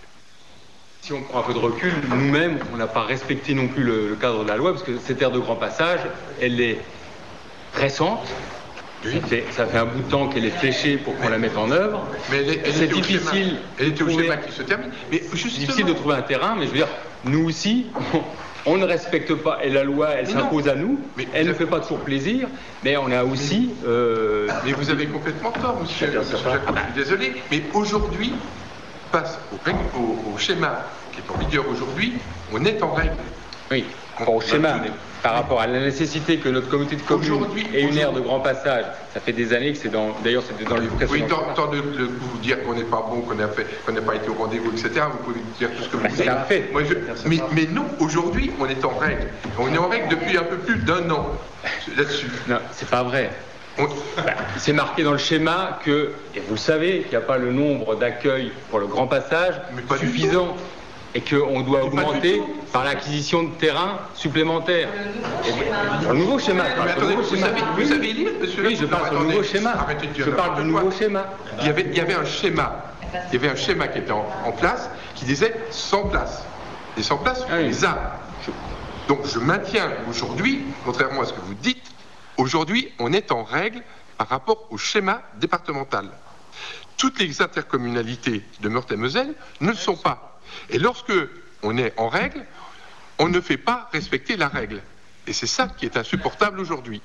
Si on prend un peu de recul, nous-mêmes, on n'a pas respecté non plus le cadre de la loi, parce que cette aire de grand passage, elle est récente. Oui. Ça fait un bout de temps qu'elle est fléchée pour qu'on la mette en œuvre. Mais c'est difficile. Elle était au schéma qui se termine. Mais c'est difficile de trouver un terrain, mais je veux dire, nous aussi, on ne respecte pas. Et la loi, elle s'impose à nous. Mais elle ne fait pas toujours plaisir. Mais on a aussi. Mais vous avez complètement tort, monsieur Jacot. Je suis désolé. Mais aujourd'hui, face au schéma qui est en vigueur aujourd'hui, on est en règle. Oui. Au schéma, mais par rapport à la nécessité que notre communauté de communes ait une aire de grand passage, ça fait des années que c'était dans les précédents. Oui, tant de vous dire qu'on n'est pas bon, qu'on n'a pas été au rendez-vous, etc. Vous pouvez dire tout ce que vous voulez. Mais non, aujourd'hui, on est en règle. On est en règle depuis un peu plus d'1 an là-dessus. Non, c'est pas vrai. C'est marqué dans le schéma que, et vous le savez, qu'il n'y a pas le nombre d'accueils pour le grand passage suffisant. Et qu'on doit augmenter par l'acquisition de terrains supplémentaires. Sur le nouveau schéma. Vous savez lire, monsieur? Oui, je parle sur le nouveau schéma. Je parle du nouveau schéma. Il y avait un schéma. Il y avait un schéma qui était en place qui disait 100 places. Les 100 places, on les a. Donc je maintiens aujourd'hui, contrairement à ce que vous dites, aujourd'hui on est en règle par rapport au schéma départemental. Toutes les intercommunalités de Meurthe-et-Moselle ne le sont pas. Et lorsque on est en règle, on ne fait pas respecter la règle. Et c'est ça qui est insupportable aujourd'hui.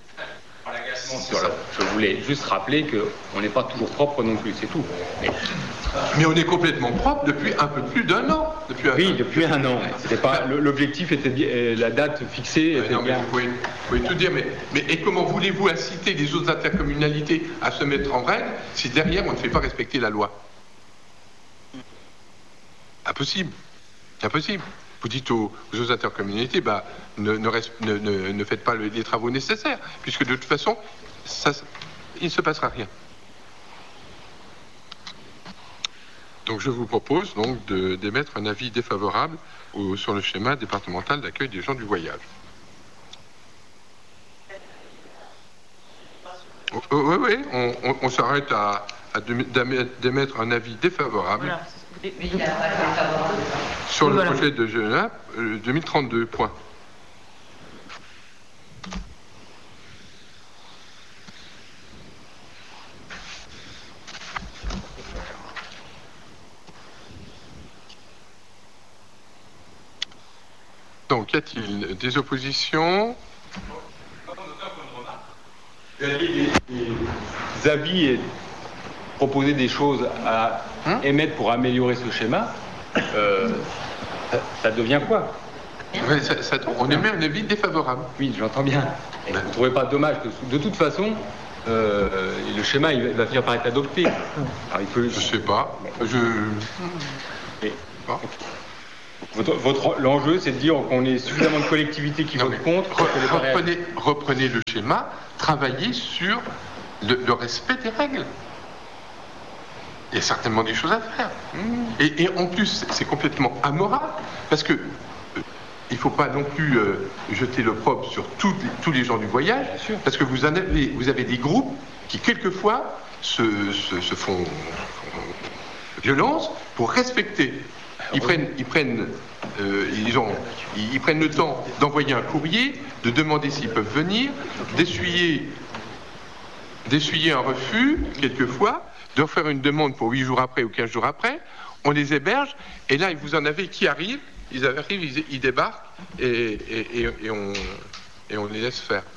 Je voulais juste rappeler qu'on n'est pas toujours propre non plus, c'est tout. Mais on est complètement propre depuis un peu plus d'1 an. Depuis un an. C'était pas l'objectif était bien, la date fixée était bien. Vous pouvez tout dire, mais et comment voulez-vous inciter les autres intercommunalités à se mettre en règle si derrière on ne fait pas respecter la loi? Impossible. Vous dites aux autres intercommunalités, ne faites pas les travaux nécessaires, puisque de toute façon, il ne se passera rien. Donc je vous propose donc d'émettre un avis défavorable sur le schéma départemental d'accueil des gens du voyage. Oui, on s'arrête d'émettre un avis défavorable. Voilà. Sur le projet de Genève 2032, point. Donc, y a-t-il des oppositions? Des avis proposer des choses à émettre pour améliorer ce schéma, ça devient quoi? Ouais, on émet un avis défavorable. Oui, j'entends bien. Et vous ne trouvez pas dommage que, de toute façon, le schéma il va finir par être adopté? Alors, il peut... Je sais pas. L'enjeu, c'est de dire qu'on ait suffisamment de collectivités qui votent contre. Reprenez le schéma, travaillez sur le respect des règles. Il y a certainement des choses à faire. Et en plus, c'est complètement amoral, parce que il ne faut pas non plus jeter l'opprobre sur tous les gens du voyage, parce que vous avez des groupes qui, quelquefois, se font violence pour respecter. Ils prennent le temps d'envoyer un courrier, de demander s'ils peuvent venir, d'essuyer un refus, quelquefois, de refaire une demande pour 8 jours après ou 15 jours après. On les héberge, et là, vous en avez qui arrivent. Ils arrivent, ils débarquent, et on les laisse faire.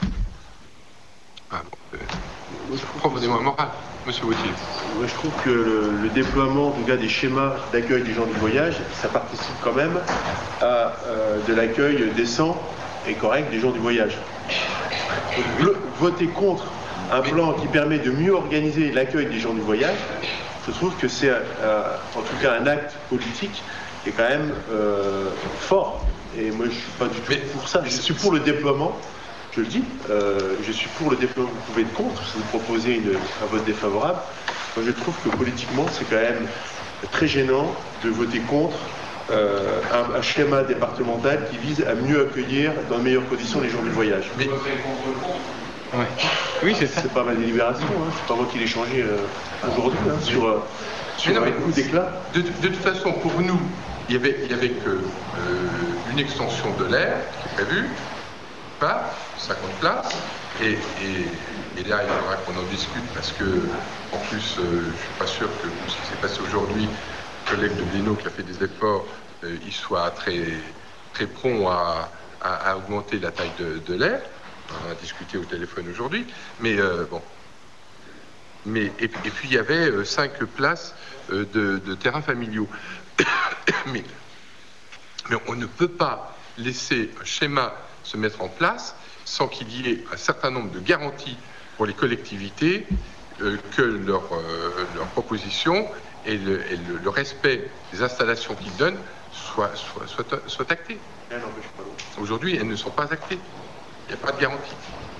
Profondément moral, monsieur Wautier. Moi, je trouve que le déploiement, en tout cas, des schémas d'accueil des gens du voyage, ça participe quand même à de l'accueil décent et correct des gens du voyage. Donc, voter contre un plan qui permet de mieux organiser l'accueil des gens du voyage, je trouve que c'est en tout cas un acte politique qui est quand même fort. Et moi, je suis pas du tout pour ça. Je suis pour le déploiement. Je le dis, je suis pour le déploiement. Vous pouvez être contre si vous proposez un vote défavorable. Moi, je trouve que politiquement, c'est quand même très gênant de voter contre un schéma départemental qui vise à mieux accueillir dans de meilleures conditions les gens du voyage. Mais... Ouais. Oui, c'est ça. C'est pas ma délibération, c'est pas moi qui l'ai changé aujourd'hui sur un coup d'éclat. De toute façon, pour nous, il y avait que une extension de l'air qui est prévue, pas 50 places, et là il faudra qu'on en discute parce que en plus je suis pas sûr que ce qui s'est passé aujourd'hui, le collègue de Blénaud qui a fait des efforts, il soit très très prompt à augmenter la taille de l'air. On a discuté au téléphone aujourd'hui, mais bon. Et puis il y avait 5 places de terrains familiaux. mais on ne peut pas laisser un schéma se mettre en place sans qu'il y ait un certain nombre de garanties pour les collectivités que leur proposition et le respect des installations qu'ils donnent soit acté. Aujourd'hui, elles ne sont pas actées. Il n'y a pas de garantie.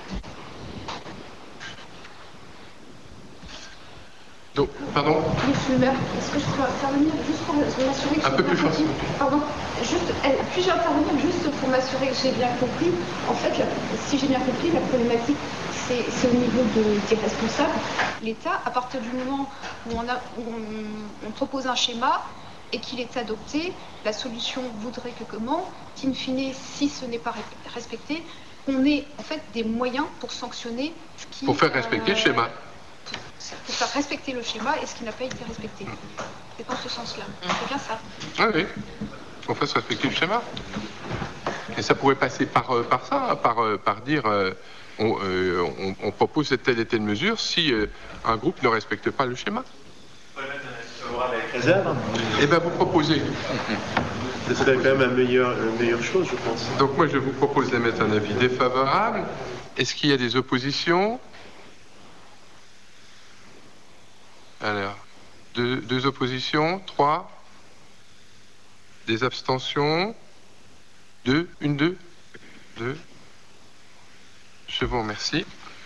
Donc, pardon. Monsieur le maire, est-ce que je peux intervenir juste pour m'assurer que un peu plus fort. Pardon. Puis-je intervenir juste pour m'assurer que j'ai bien compris. En fait, si j'ai bien compris, la problématique, c'est au niveau des responsables. L'État, à partir du moment où on propose un schéma et qu'il est adopté, la solution voudrait que comment, qu'in fine, si ce n'est pas respecté, on ait en fait des moyens pour sanctionner ce qui... Pour faire respecter le schéma. Pour faire respecter le schéma et ce qui n'a pas été respecté. C'est dans ce sens-là. C'est bien ça. Ah oui. Qu'on fasse respecter le schéma. Et ça pourrait passer par ça, par dire on propose telle et telle mesure si un groupe ne respecte pas le schéma. Avec réserve. Eh bien, vous proposez. Ce serait quand même une meilleure chose, je pense. Donc moi, je vous propose d'émettre un avis défavorable. Est-ce qu'il y a des oppositions? Alors, deux oppositions, 3. Des abstentions, 2. Je vous remercie.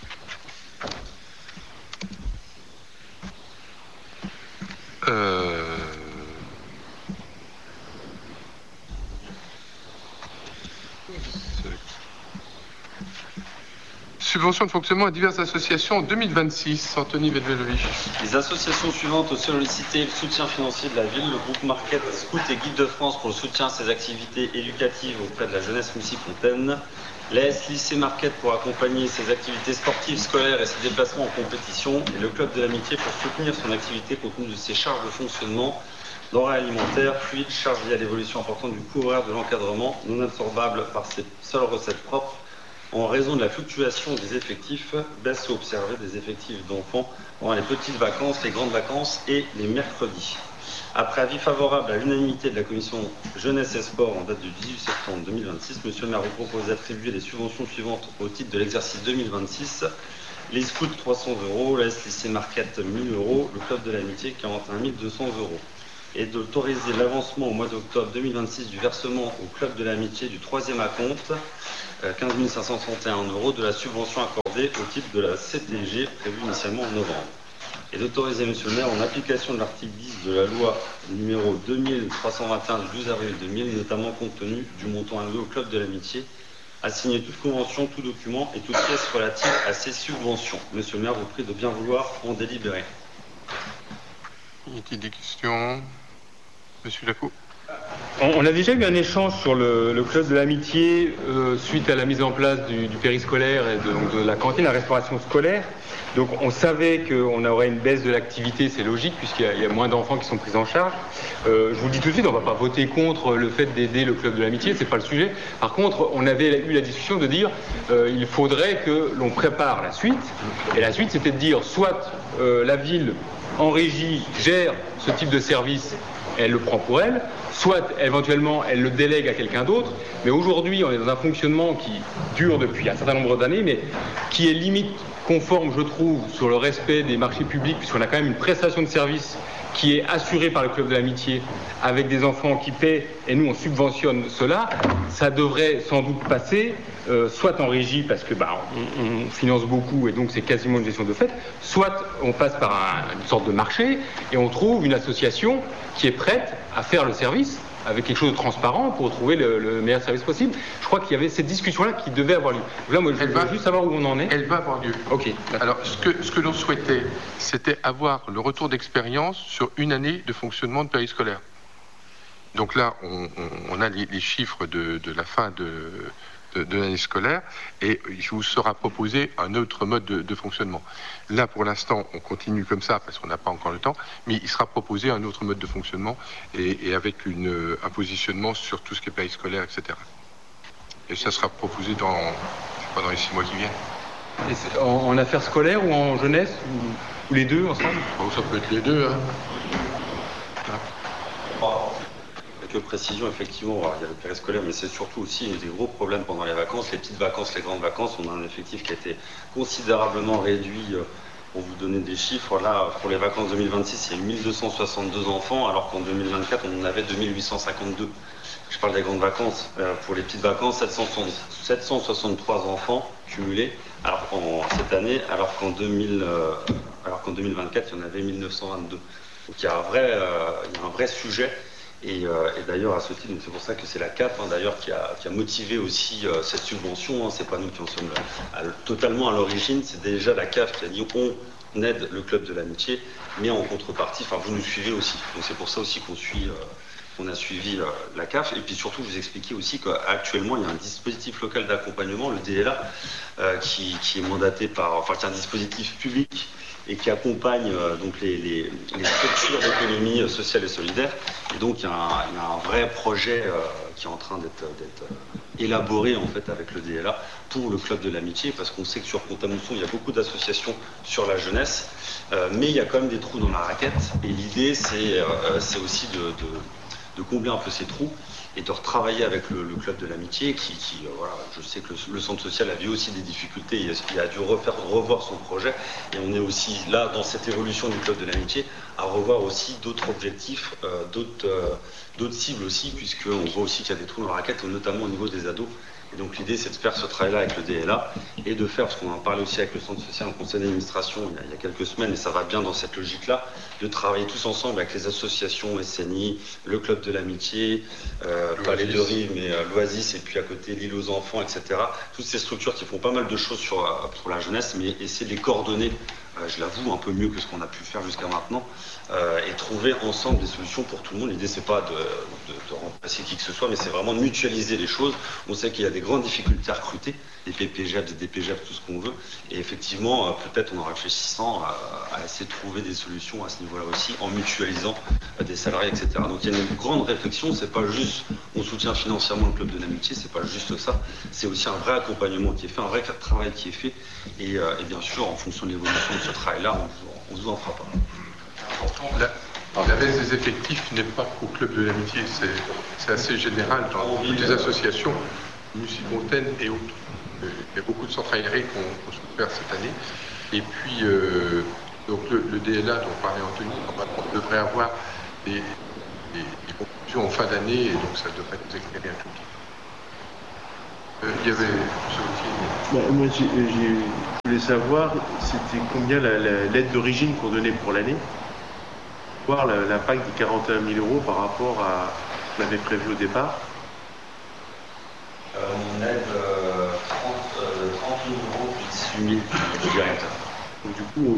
Subvention de fonctionnement à diverses associations en 2026. Anthony Vedvelovich. Les associations suivantes ont sollicité le soutien financier de la ville, le groupe Market, Scout et Guide de France pour le soutien à ses activités éducatives auprès de la jeunesse Mussy-Fontaine, l'AS Lycée Market pour accompagner ses activités sportives, scolaires et ses déplacements en compétition, et le Club de l'Amitié pour soutenir son activité compte tenu de ses charges de fonctionnement, denrées alimentaires, fluides, charges liées à l'évolution importante du coût horaire de l'encadrement, non absorbables par ses seules recettes propres, en raison de la fluctuation des effectifs, baisse observée des effectifs d'enfants pendant les petites vacances, les grandes vacances et les mercredis. Après avis favorable à l'unanimité de la commission Jeunesse et Sport en date du 18 septembre 2026, Monsieur le maire vous propose d'attribuer les subventions suivantes au titre de l'exercice 2026. Les scouts 300 €, l'AS Lycée Marquette 1 000 €, le club de l'amitié 41 200 €. Et d'autoriser l'avancement au mois d'octobre 2026 du versement au club de l'amitié du 3e acompte, 15 531 € de la subvention accordée au titre de la CTG prévue initialement en novembre. Et d'autoriser, Monsieur le maire, en application de l'article 10 de la loi numéro 2321 du 12 avril 2000, notamment compte tenu du montant alloué au club de l'amitié, à signer toute convention, tout document et toute pièce relative à ces subventions. Monsieur le maire vous prie de bien vouloir en délibérer. Y a-t-il des questions? Monsieur Jacot. On a déjà eu un échange sur le club de l'amitié suite à la mise en place du périscolaire et de la cantine, la restauration scolaire. Donc on savait qu'on aurait une baisse de l'activité, c'est logique puisqu'il y a moins d'enfants qui sont pris en charge. Je vous le dis tout de suite, on ne va pas voter contre le fait d'aider le club de l'amitié, c'est pas le sujet. Par contre, on avait eu la discussion de dire il faudrait que l'on prépare la suite. Et la suite, c'était de dire soit la ville en régie gère ce type de service, elle le prend pour elle, soit éventuellement elle le délègue à quelqu'un d'autre. Mais aujourd'hui, on est dans un fonctionnement qui dure depuis un certain nombre d'années, mais qui est limite conforme, je trouve, sur le respect des marchés publics, puisqu'on a quand même une prestation de service qui est assurée par le club de l'amitié, avec des enfants qui paient, et nous on subventionne cela. Ça devrait sans doute passer, soit en régie, parce que on finance beaucoup, et donc c'est quasiment une gestion de fait, soit on passe par une sorte de marché, et on trouve une association qui est prête à faire le service, avec quelque chose de transparent pour trouver le meilleur service possible. Je crois qu'il y avait cette discussion-là qui devait avoir lieu. Là, moi, je veux juste savoir où on en est. Elle va avoir lieu. Ok. Alors, ce que l'on souhaitait, c'était avoir le retour d'expérience sur une année de fonctionnement de périscolaire. Donc là, on a les chiffres de la fin de l'année scolaire, et il vous sera proposé un autre mode de fonctionnement. Là, pour l'instant, on continue comme ça parce qu'on n'a pas encore le temps, mais il sera proposé un autre mode de fonctionnement et avec un positionnement sur tout ce qui est périscolaire, etc. Et ça sera proposé dans les 6 mois qui viennent. Et en affaires scolaires ou en jeunesse ou les deux ensemble? Ça peut être les deux. Hein. Quelques précisions, effectivement, il y a le périscolaire, mais c'est surtout aussi des gros problèmes pendant les vacances. Les petites vacances, les grandes vacances, on a un effectif qui a été considérablement réduit. Pour vous donner des chiffres, là, pour les vacances 2026, il y a eu 1262 enfants, alors qu'en 2024, on en avait 2852. Je parle des grandes vacances. Pour les petites vacances, 763 enfants cumulés, cette année, alors qu'en 2024, il y en avait 1922. Donc il y a un vrai sujet. Et d'ailleurs, à ce titre, c'est pour ça que c'est la CAF d'ailleurs qui a motivé aussi cette subvention. C'est pas nous qui en sommes totalement à l'origine. C'est déjà la CAF qui a dit on aide le club de l'amitié, mais en contrepartie, vous nous suivez aussi. Donc c'est pour ça aussi qu'on a suivi la CAF. Et puis surtout, vous expliquer aussi qu'actuellement, il y a un dispositif local d'accompagnement, le DLA, qui est mandaté qui est un dispositif public et qui accompagne donc les structures d'économie sociale et solidaire. Et donc il y a un vrai projet qui est en train d'être élaboré en fait avec le DLA pour le club de l'amitié, parce qu'on sait que sur Pont-à-Mousson il y a beaucoup d'associations sur la jeunesse, mais il y a quand même des trous dans la raquette. Et l'idée c'est aussi de combler un peu ces trous et de retravailler avec le club de l'amitié voilà, je sais que le centre social a vu aussi des difficultés, il a dû revoir son projet, et on est aussi là dans cette évolution du club de l'amitié à revoir aussi d'autres objectifs, d'autres cibles aussi, puisqu'on voit aussi qu'il y a des trous dans la raquette, notamment au niveau des ados. Et donc l'idée c'est de faire ce travail-là avec le DLA et de faire, parce qu'on en parlait aussi avec le centre social en conseil d'administration il y a quelques semaines, et ça va bien dans cette logique-là, de travailler tous ensemble avec les associations SNI, le club de l'amitié, pas les deux rives, mais l'Oasis, et puis à côté l'île aux enfants, etc. Toutes ces structures qui font pas mal de choses pour la jeunesse, mais essayer de les coordonner je l'avoue, un peu mieux que ce qu'on a pu faire jusqu'à maintenant, et trouver ensemble des solutions pour tout le monde. L'idée, c'est pas de remplacer qui que ce soit, mais c'est vraiment de mutualiser les choses. On sait qu'il y a des grandes difficultés à recruter, des PPGF, des DPGF, tout ce qu'on veut, et effectivement, peut-être en réfléchissant à essayer de trouver des solutions à ce niveau-là aussi, en mutualisant des salariés, etc. Donc il y a une grande réflexion, c'est pas juste on soutient financièrement le club de l'amitié, c'est pas juste ça, c'est aussi un vrai accompagnement qui est fait, un vrai travail qui est fait, et bien sûr, en fonction de l'évolution de ce travail-là, on ne vous en fera pas. La baisse des effectifs n'est pas qu'au club de l'amitié, c'est assez général dans toutes les associations musipontaines et autres. Il y a beaucoup de centres aérés qu'on souffert cette année. Et puis, donc le DLA dont parlait Anthony, on devrait avoir des conclusions en fin d'année, et donc ça devrait nous éclairer un tout petit peu. Il y avait... Moi, je voulais savoir, c'était combien l'aide d'origine qu'on donnait pour l'année, voir l'impact des 41 000 € par rapport à ce qu'on avait prévu au départ. On aide 30 000 € plus 18 000 direct. Donc du coup,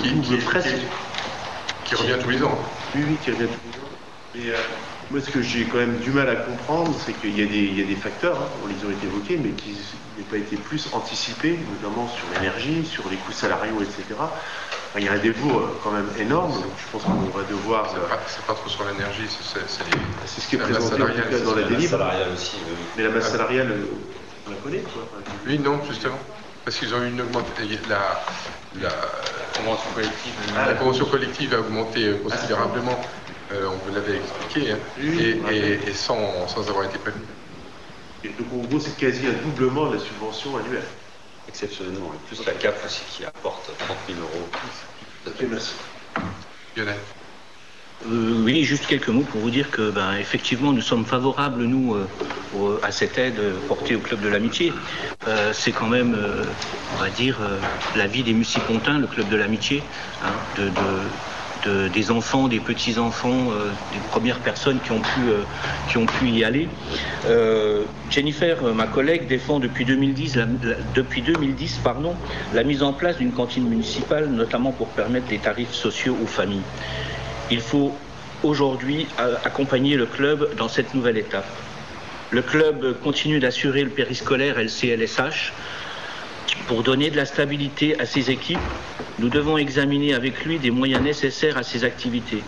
qui revient tous les ans. Oui, qui revient tous les ans. Et moi, ce que j'ai quand même du mal à comprendre, c'est qu'il y a des facteurs, on les a été évoqués, mais qui n'ont pas été plus anticipés, notamment sur l'énergie, sur les coûts salariaux, etc. Enfin, il y a un défaut quand même énorme, donc je pense qu'on va devoir... C'est pas trop sur l'énergie, c'est ce qui est présenté en tout cas dans la délivre. Aussi, mais la masse salariale, on la connaît, quoi. Oui, non, justement. Parce qu'ils ont eu une augmentation. La convention collective a augmenté considérablement, on vous l'avait expliqué, hein, et sans avoir été prévenu. Et donc en gros, c'est quasi un doublement de la subvention annuelle. Exceptionnellement, et plus la CAP aussi qui apporte 30 000 €. Ok, merci. Lionel. Oui, juste quelques mots pour vous dire que, effectivement, nous sommes favorables, nous, à cette aide portée au Club de l'Amitié. C'est quand même, on va dire, la vie des Musipontins, le Club de l'Amitié, hein, des enfants, des petits-enfants, des premières personnes qui ont pu y aller. Jennifer, ma collègue, défend depuis 2010, la mise en place d'une cantine municipale, notamment pour permettre des tarifs sociaux aux familles. Il faut aujourd'hui accompagner le club dans cette nouvelle étape. Le club continue d'assurer le périscolaire LCLSH. Pour donner de la stabilité à ses équipes, nous devons examiner avec lui des moyens nécessaires à ses activités.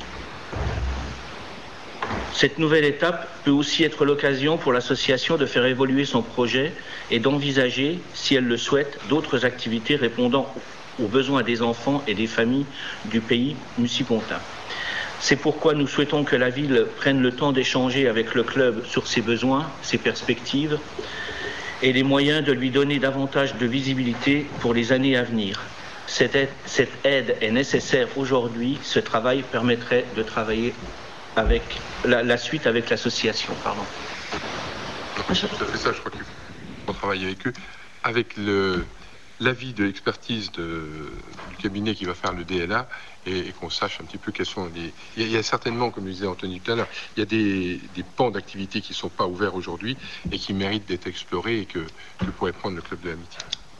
Cette nouvelle étape peut aussi être l'occasion pour l'association de faire évoluer son projet et d'envisager, si elle le souhaite, d'autres activités répondant aux besoins des enfants et des familles du pays musipontain. C'est pourquoi nous souhaitons que la ville prenne le temps d'échanger avec le club sur ses besoins, ses perspectives et les moyens de lui donner davantage de visibilité pour les années à venir. Cette aide est nécessaire aujourd'hui. Ce travail permettrait de travailler avec la suite avec l'association. C'est tout à fait ça, je crois qu'il faut travailler avec eux. Avec l'avis de l'expertise du cabinet qui va faire le DLA et qu'on sache un petit peu quels sont les... Il y a certainement, comme disait Anthony tout à l'heure, il y a des pans d'activité qui ne sont pas ouverts aujourd'hui et qui méritent d'être explorés et que pourrait prendre le Club de l'Amitié.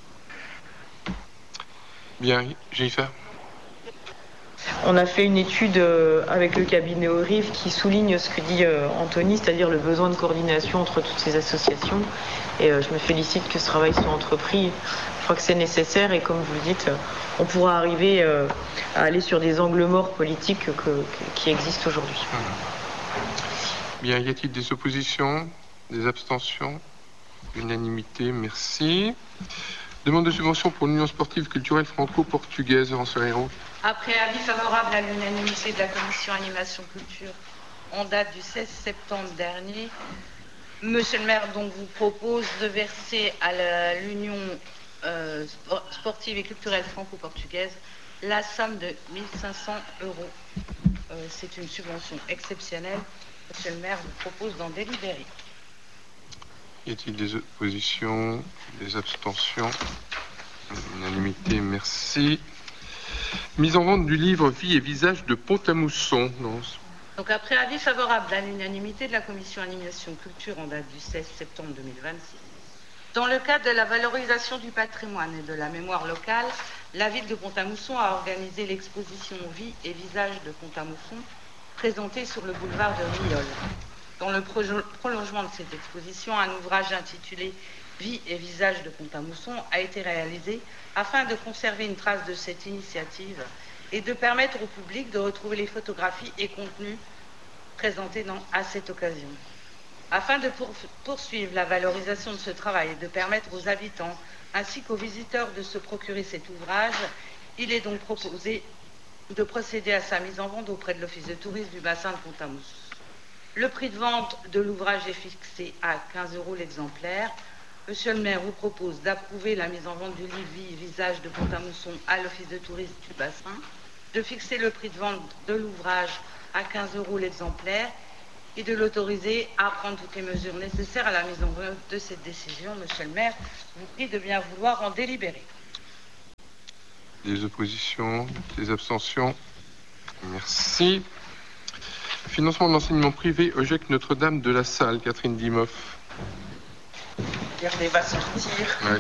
Bien, Jennifer. On a fait une étude avec le cabinet ORIF qui souligne ce que dit Anthony, c'est-à-dire le besoin de coordination entre toutes ces associations. Et je me félicite que ce travail soit entrepris. Je crois que c'est nécessaire et comme vous le dites, on pourra arriver à aller sur des angles morts politiques qui existent aujourd'hui. Bien, y a-t-il des oppositions, des abstentions? Unanimité, merci. Demande de subvention pour l'Union sportive culturelle franco-portugaise, Laurence Ferreiro. Après avis favorable à l'unanimité de la commission animation culture en date du 16 septembre dernier, Monsieur le maire donc vous propose de verser à l'Union sportive et culturelle franco-portugaise la somme de 1 500 €. C'est une subvention exceptionnelle. Monsieur le maire vous propose d'en délibérer. Y a-t-il des oppositions, des abstentions? Unanimité, merci. Mise en vente du livre Vie et visage de Pont-à-Mousson. Donc après avis favorable à l'unanimité de la commission animation culture en date du 16 septembre 2026, dans le cadre de la valorisation du patrimoine et de la mémoire locale, la ville de Pont-à-Mousson a organisé l'exposition Vie et visage de Pont-à-Mousson, présentée sur le boulevard de Rieul. Dans le prolongement de cette exposition, un ouvrage intitulé Vie et visage de Pont-à-Mousson a été réalisé afin de conserver une trace de cette initiative et de permettre au public de retrouver les photographies et contenus présentés à cette occasion. Afin de poursuivre la valorisation de ce travail et de permettre aux habitants ainsi qu'aux visiteurs de se procurer cet ouvrage, il est donc proposé de procéder à sa mise en vente auprès de l'Office de tourisme du bassin de Pont-à-Mousson. Le prix de vente de l'ouvrage est fixé à 15 € l'exemplaire. Monsieur le maire vous propose d'approuver la mise en vente du livre Vie et visage de Pont-à-Mousson à l'Office de tourisme du bassin, de fixer le prix de vente de l'ouvrage à 15 € l'exemplaire et de l'autoriser à prendre toutes les mesures nécessaires à la mise en œuvre de cette décision. Monsieur le maire, je vous prie de bien vouloir en délibérer. Des oppositions, des abstentions? Merci. Financement de l'enseignement privé, OGEC Notre-Dame de la Salle, Catherine Dimoff. Regardez, va sortir. Ouais.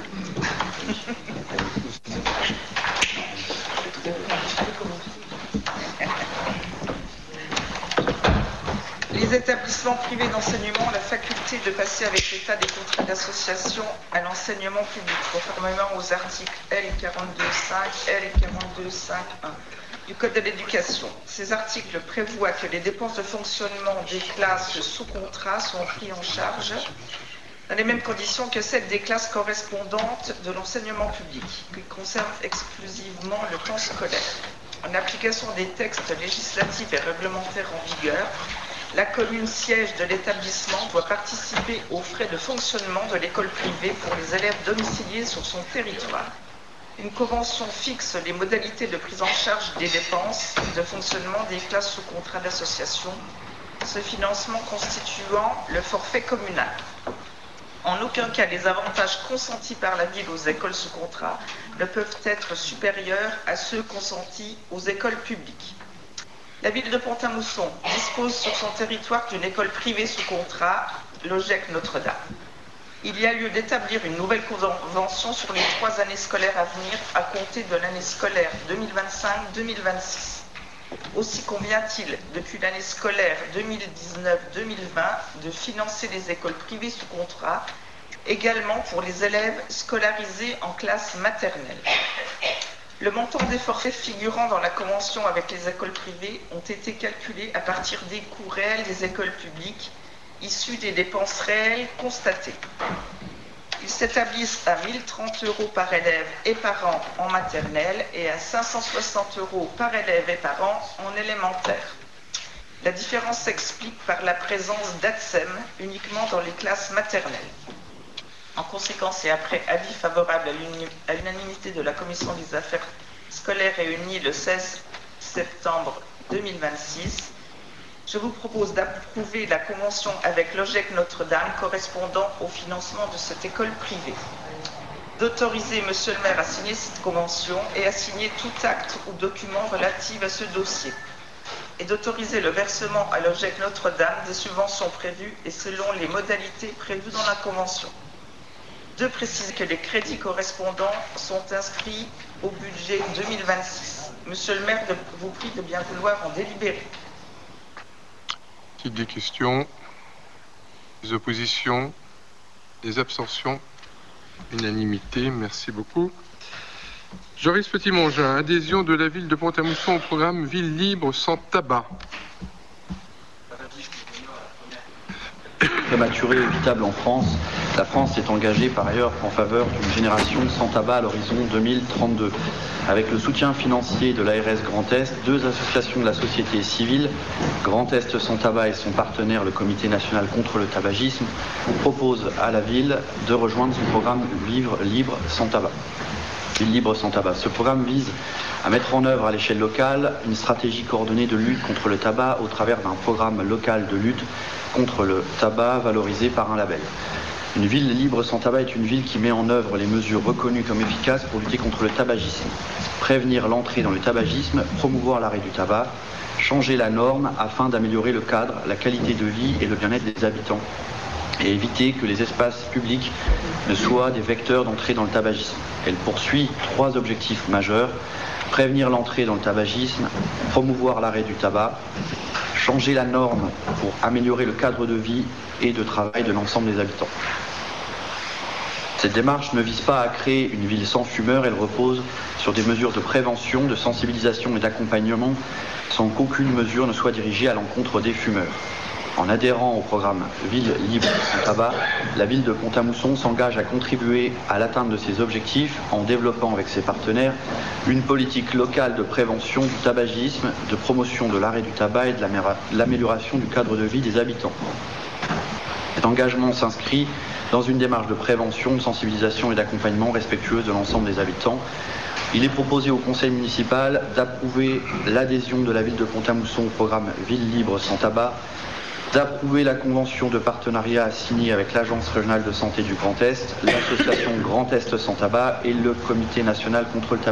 Les établissements privés d'enseignement ont la faculté de passer avec l'État des contrats d'association à l'enseignement public, conformément aux articles L42.5, L42.5.1 du Code de l'éducation. Ces articles prévoient que les dépenses de fonctionnement des classes sous contrat sont prises en charge dans les mêmes conditions que celles des classes correspondantes de l'enseignement public, qui concernent exclusivement le temps scolaire. En application des textes législatifs et réglementaires en vigueur, la commune siège de l'établissement doit participer aux frais de fonctionnement de l'école privée pour les élèves domiciliés sur son territoire. Une convention fixe les modalités de prise en charge des dépenses de fonctionnement des classes sous contrat d'association, ce financement constituant le forfait communal. En aucun cas, les avantages consentis par la ville aux écoles sous contrat ne peuvent être supérieurs à ceux consentis aux écoles publiques. La ville de Pont-à-Mousson dispose sur son territoire d'une école privée sous contrat, l'OGEC Notre-Dame. Il y a lieu d'établir une nouvelle convention sur les 3 années scolaires à venir à compter de l'année scolaire 2025-2026. Aussi convient-il, depuis l'année scolaire 2019-2020, de financer les écoles privées sous contrat, également pour les élèves scolarisés en classe maternelle. Le montant des forfaits figurant dans la convention avec les écoles privées ont été calculés à partir des coûts réels des écoles publiques, issus des dépenses réelles constatées. Ils s'établissent à 1 030 € par élève et par an en maternelle et à 560 € par élève et par an en élémentaire. La différence s'explique par la présence d'ATSEM uniquement dans les classes maternelles. En conséquence et après avis favorable à l'unanimité de la Commission des affaires scolaires réunie le 16 septembre 2026, je vous propose d'approuver la convention avec l'OGEC Notre-Dame correspondant au financement de cette école privée, d'autoriser Monsieur le maire à signer cette convention et à signer tout acte ou document relatif à ce dossier, et d'autoriser le versement à l'OGEC Notre-Dame des subventions prévues et selon les modalités prévues dans la convention. De préciser que les crédits correspondants sont inscrits au budget 2026. Monsieur le maire, je vous prie de bien vouloir en délibérer. Des questions, des oppositions, des abstentions, unanimité, merci beaucoup. Joris Petit-Mongin, adhésion de la ville de Pont-à-Mousson au programme Ville libre sans tabac. Prématuré et évitable en France, la France est engagée par ailleurs en faveur d'une génération sans tabac à l'horizon 2032. Avec le soutien financier de l'ARS Grand Est, 2 associations de la société civile, Grand Est sans tabac et son partenaire, le Comité national contre le tabagisme, proposent à la ville de rejoindre son programme Ville libre sans tabac. Ville libre sans tabac. Ce programme vise à mettre en œuvre à l'échelle locale une stratégie coordonnée de lutte contre le tabac au travers d'un programme local de lutte contre le tabac valorisé par un label. Une ville libre sans tabac est une ville qui met en œuvre les mesures reconnues comme efficaces pour lutter contre le tabagisme. Prévenir l'entrée dans le tabagisme, promouvoir l'arrêt du tabac, changer la norme afin d'améliorer le cadre, la qualité de vie et le bien-être des habitants et éviter que les espaces publics ne soient des vecteurs d'entrée dans le tabagisme. Elle poursuit 3 objectifs majeurs: prévenir l'entrée dans le tabagisme, promouvoir l'arrêt du tabac, changer la norme pour améliorer le cadre de vie et de travail de l'ensemble des habitants. Cette démarche ne vise pas à créer une ville sans fumeurs, elle repose sur des mesures de prévention, de sensibilisation et d'accompagnement sans qu'aucune mesure ne soit dirigée à l'encontre des fumeurs. En adhérant au programme Ville libre sans tabac, la ville de Pont-à-Mousson s'engage à contribuer à l'atteinte de ses objectifs en développant avec ses partenaires une politique locale de prévention du tabagisme, de promotion de l'arrêt du tabac et de l'amélioration du cadre de vie des habitants. Cet engagement s'inscrit dans une démarche de prévention, de sensibilisation et d'accompagnement respectueuse de l'ensemble des habitants. Il est proposé au conseil municipal d'approuver l'adhésion de la ville de Pont-à-Mousson au programme Ville libre sans tabac, d'approuver la convention de partenariat signée avec l'Agence régionale de santé du Grand Est, l'association Grand Est sans tabac et le Comité national contre le tabac.